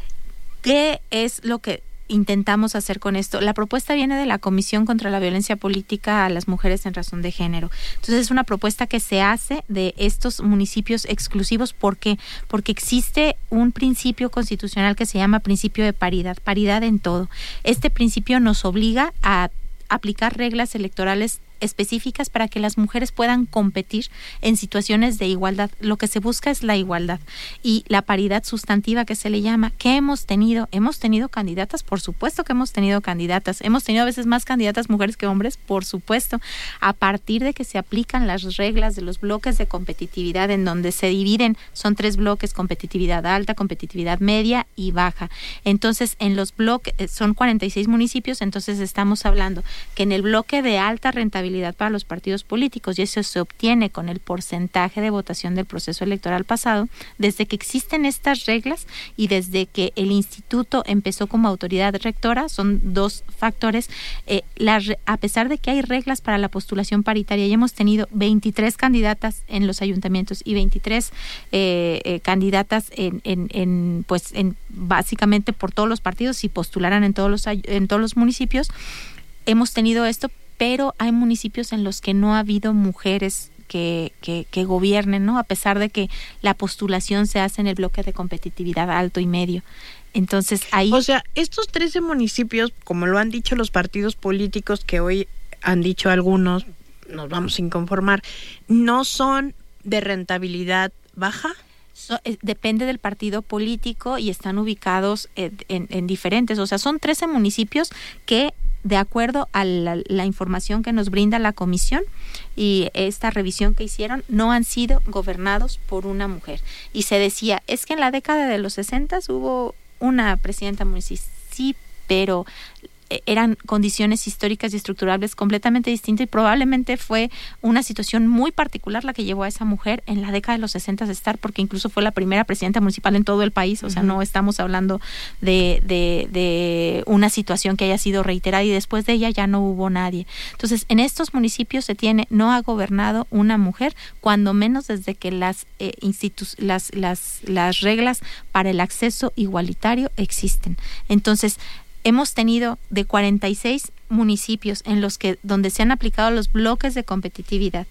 ¿Qué es lo que intentamos hacer con esto? La propuesta viene de la Comisión contra la Violencia Política a las Mujeres en Razón de Género. Entonces es una propuesta que se hace de estos municipios exclusivos. ¿Por qué? Porque existe un principio constitucional que se llama principio de paridad, paridad en todo. Este principio nos obliga a aplicar reglas electorales específicas para que las mujeres puedan competir en situaciones de igualdad. Lo que se busca es la igualdad y la paridad sustantiva, que se le llama. ¿Qué hemos tenido? Hemos tenido candidatas, por supuesto que hemos tenido candidatas. Hemos tenido a veces más candidatas mujeres que hombres, por supuesto. A partir de que se aplican las reglas de los bloques de competitividad, en donde se dividen, son tres bloques: competitividad alta, competitividad media y baja. Entonces, en los bloques, son cuarenta y seis municipios, entonces estamos hablando que en el bloque de alta rentabilidad para los partidos políticos, y eso se obtiene con el porcentaje de votación del proceso electoral pasado, desde que existen estas reglas y desde que el instituto empezó como autoridad rectora, son dos factores, eh, la, a pesar de que hay reglas para la postulación paritaria y hemos tenido veintitrés candidatas en los ayuntamientos y veintitrés eh, eh, candidatas en, en, en, pues, en básicamente por todos los partidos, si postularan en todos los, en todos los municipios, hemos tenido esto, pero hay municipios en los que no ha habido mujeres que, que, que gobiernen, ¿no? A pesar de que la postulación se hace en el bloque de competitividad alto y medio. Entonces, ahí... O sea, estos trece municipios, como lo han dicho los partidos políticos, que hoy han dicho algunos, nos vamos a inconformar, ¿no son de rentabilidad baja? So, eh, depende del partido político y están ubicados eh, en, en diferentes, o sea, son trece municipios que, de acuerdo a la, la información que nos brinda la comisión y esta revisión que hicieron, no han sido gobernados por una mujer. Y se decía, es que en la década de los sesenta hubo una presidenta municipal, sí, pero eran condiciones históricas y estructurales completamente distintas y probablemente fue una situación muy particular la que llevó a esa mujer en la década de los sesenta a estar, porque incluso fue la primera presidenta municipal en todo el país, o sea, uh-huh. no estamos hablando de, de, de una situación que haya sido reiterada y después de ella ya no hubo nadie. Entonces, en estos municipios se tiene, no ha gobernado una mujer, cuando menos desde que las, eh, institu- las, las, las reglas para el acceso igualitario existen. Entonces, hemos tenido de cuarenta y seis municipios en los que donde se han aplicado los bloques de competitividad,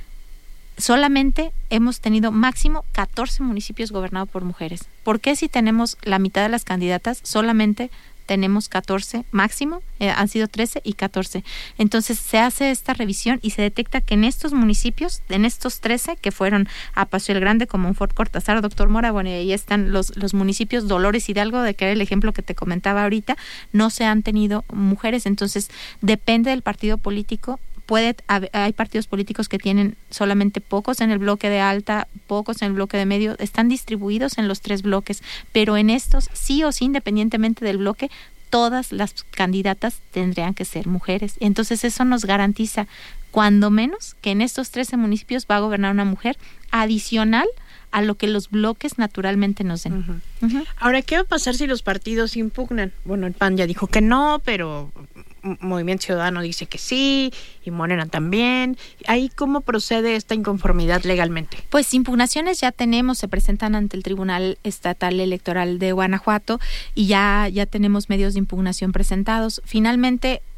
solamente hemos tenido máximo catorce municipios gobernados por mujeres. ¿Por qué si tenemos la mitad de las candidatas solamente tenemos catorce máximo? Eh, han sido trece y catorce. Entonces se hace esta revisión y se detecta que en estos municipios, en estos trece que fueron a Paso el Grande, como Fort Cortázar, Doctor Mora, bueno, y ahí están los, los municipios Dolores Hidalgo, de que era el ejemplo que te comentaba ahorita, no se han tenido mujeres. Entonces depende del partido político. Puede, hay partidos políticos que tienen solamente pocos en el bloque de alta, pocos en el bloque de medio, están distribuidos en los tres bloques, pero en estos, sí o sí, independientemente del bloque, todas las candidatas tendrían que ser mujeres. Entonces eso nos garantiza, cuando menos, que en estos trece municipios va a gobernar una mujer adicional a lo que los bloques naturalmente nos den. Uh-huh. Uh-huh. Ahora, ¿qué va a pasar si los partidos impugnan? Bueno, el P A N ya dijo que no, pero Movimiento Ciudadano dice que sí, y Morena también. ¿Ahí cómo procede esta inconformidad legalmente? Pues impugnaciones ya tenemos, se presentan ante el Tribunal Estatal Electoral de Guanajuato y ya, ya tenemos medios de impugnación presentados. Finalmente,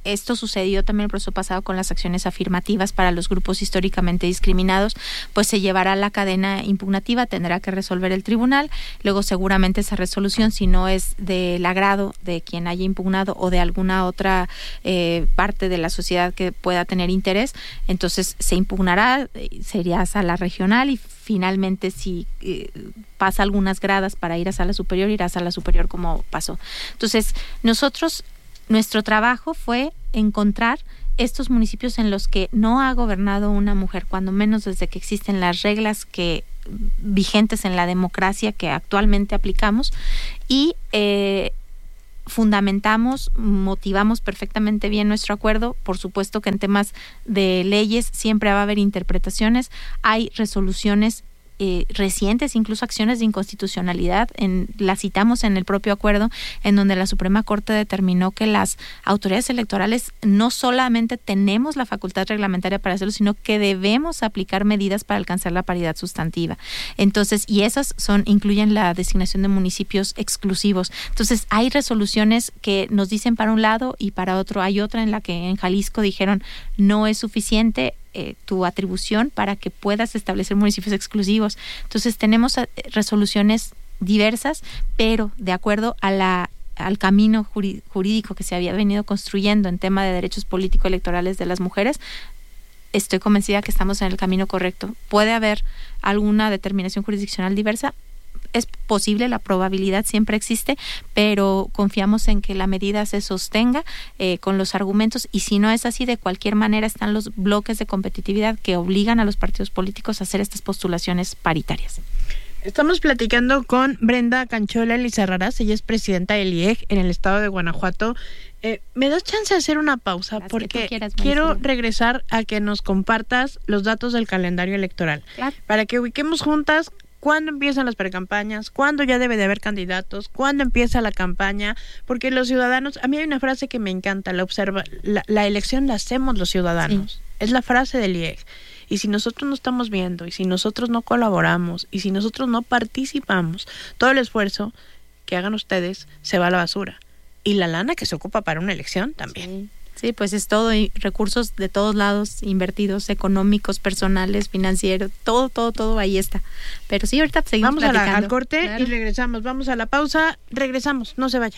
esto sucedió también el proceso pasado con las acciones afirmativas para los grupos históricamente discriminados, pues se llevará la cadena impugnativa, tendrá que resolver el tribunal, luego seguramente esa resolución, si no es del agrado de quien haya impugnado o de alguna otra eh, parte de la sociedad que pueda tener interés, entonces se impugnará, sería a sala regional y finalmente si eh, pasa algunas gradas para ir a sala superior, irá a sala superior como pasó. Entonces, nosotros, nuestro trabajo fue encontrar estos municipios en los que no ha gobernado una mujer, cuando menos desde que existen las reglas que vigentes en la democracia que actualmente aplicamos, y eh, fundamentamos, motivamos perfectamente bien nuestro acuerdo. Por supuesto que en temas de leyes siempre va a haber interpretaciones, hay resoluciones Eh, recientes, incluso acciones de inconstitucionalidad, en, las citamos en el propio acuerdo, en donde la Suprema Corte determinó que las autoridades electorales no solamente tenemos la facultad reglamentaria para hacerlo, sino que debemos aplicar medidas para alcanzar la paridad sustantiva. Entonces, y esas son, incluyen la designación de municipios exclusivos. Entonces, hay resoluciones que nos dicen para un lado y para otro. Hay otra en la que en Jalisco dijeron no es suficiente Eh, tu atribución para que puedas establecer municipios exclusivos. Entonces tenemos eh, resoluciones diversas, pero de acuerdo a la al camino jurídico que se había venido construyendo en tema de derechos político-electorales de las mujeres, estoy convencida que estamos en el camino correcto. ¿Puede haber alguna determinación jurisdiccional diversa? Es posible, la probabilidad siempre existe, pero confiamos en que la medida se sostenga eh, con los argumentos, y si no es así, de cualquier manera están los bloques de competitividad que obligan a los partidos políticos a hacer estas postulaciones paritarias. Estamos platicando con Brenda Canchola Lizarraraz, ella es presidenta del I E G en el estado de Guanajuato. Eh, ¿Me das chance de hacer una pausa? Las porque quieras, quiero regresar a que nos compartas los datos del calendario electoral, claro, para que ubiquemos juntas cuándo empiezan las precampañas, cuándo ya debe de haber candidatos, cuándo empieza la campaña, porque los ciudadanos, a mí hay una frase que me encanta, la observa, la, la elección la hacemos los ciudadanos, sí. Es la frase del I E G, y si nosotros no estamos viendo, y si nosotros no colaboramos, y si nosotros no participamos, todo el esfuerzo que hagan ustedes se va a la basura, y la lana que se ocupa para una elección también. Sí. Sí, pues es todo, y recursos de todos lados invertidos, económicos, personales, financieros, todo, todo, todo ahí está. Pero sí, ahorita seguimos Vamos platicando. A la, al corte, claro, y regresamos. Vamos a la pausa, regresamos, no se vayan.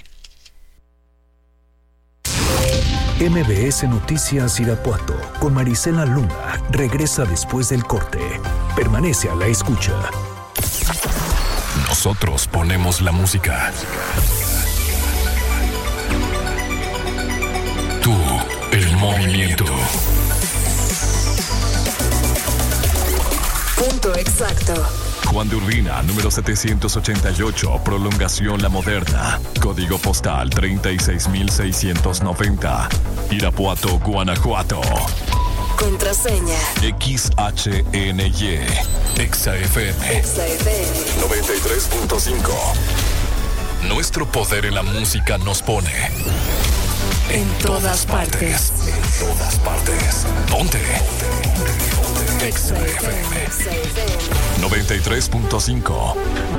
M B S Noticias Irapuato con Marisela Luna regresa después del corte. Permanece a la escucha. Nosotros ponemos la música. Tú, el movimiento. Punto exacto. Juan de Urbina, número setecientos ochenta y ocho, prolongación La Moderna. Código postal treinta y seis mil seiscientos noventa. Irapuato, Guanajuato. Contraseña X H N Y. Exa F M. Exa F M noventa y tres punto cinco. Nuestro poder en la música nos pone en, en todas, todas partes. partes. En todas partes. Ponte. Exa F M noventa y tres punto cinco.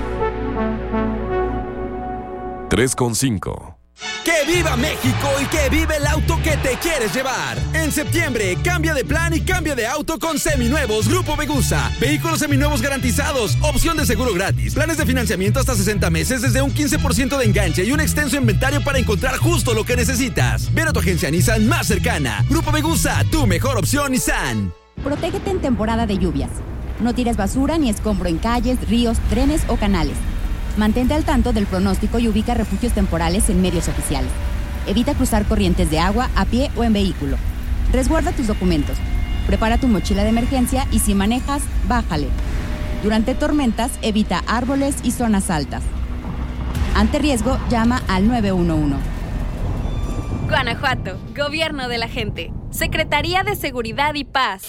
tres con cinco. ¡Que viva México y que vive el auto que te quieres llevar! En septiembre, cambia de plan y cambia de auto con seminuevos Grupo Vegusa. Vehículos seminuevos garantizados, opción de seguro gratis, planes de financiamiento hasta sesenta meses desde un quince por ciento de enganche y un extenso inventario para encontrar justo lo que necesitas. Ven a tu agencia Nissan más cercana. Grupo Vegusa, tu mejor opción Nissan. Protégete en temporada de lluvias. No tires basura ni escombro en calles, ríos, trenes o canales. Mantente al tanto del pronóstico y ubica refugios temporales en medios oficiales. Evita cruzar corrientes de agua a pie o en vehículo. Resguarda tus documentos. Prepara tu mochila de emergencia y si manejas, bájale. Durante tormentas, evita árboles y zonas altas. Ante riesgo, llama al nueve uno uno. Guanajuato, Gobierno de la Gente, Secretaría de Seguridad y Paz.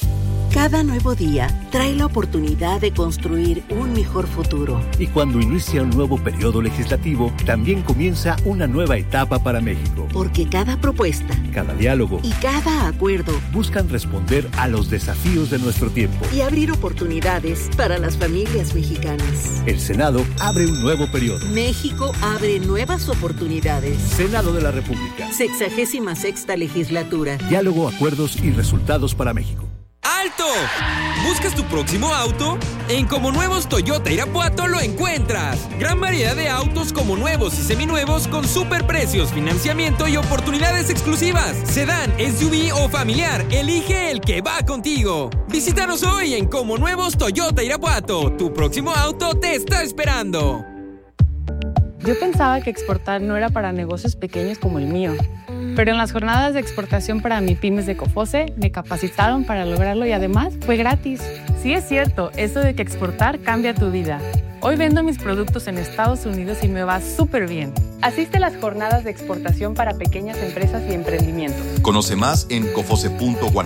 Cada nuevo día trae la oportunidad de construir un mejor futuro. Y cuando inicia un nuevo periodo legislativo, también comienza una nueva etapa para México. Porque cada propuesta, cada diálogo y cada acuerdo buscan responder a los desafíos de nuestro tiempo y abrir oportunidades para las familias mexicanas. El Senado abre un nuevo periodo. México abre nuevas oportunidades. Senado de la República. Sexagésima sexta legislatura. Diálogo, acuerdos y resultados para México. ¡Alto! ¿Buscas tu próximo auto? En Como Nuevos Toyota Irapuato lo encuentras. Gran variedad de autos como nuevos y seminuevos con superprecios, financiamiento y oportunidades exclusivas. Sedán, S U V o familiar, elige el que va contigo. Visítanos hoy en Como Nuevos Toyota Irapuato. Tu próximo auto te está esperando. Yo pensaba que exportar no era para negocios pequeños como el mío. Pero en las jornadas de exportación para MIPYMES de COFOSE me capacitaron para lograrlo y además fue gratis. Sí es cierto, eso de que exportar cambia tu vida. Hoy vendo mis productos en Estados Unidos y me va súper bien. Asiste a las jornadas de exportación para pequeñas empresas y emprendimientos. Conoce más en cofose punto guanajuato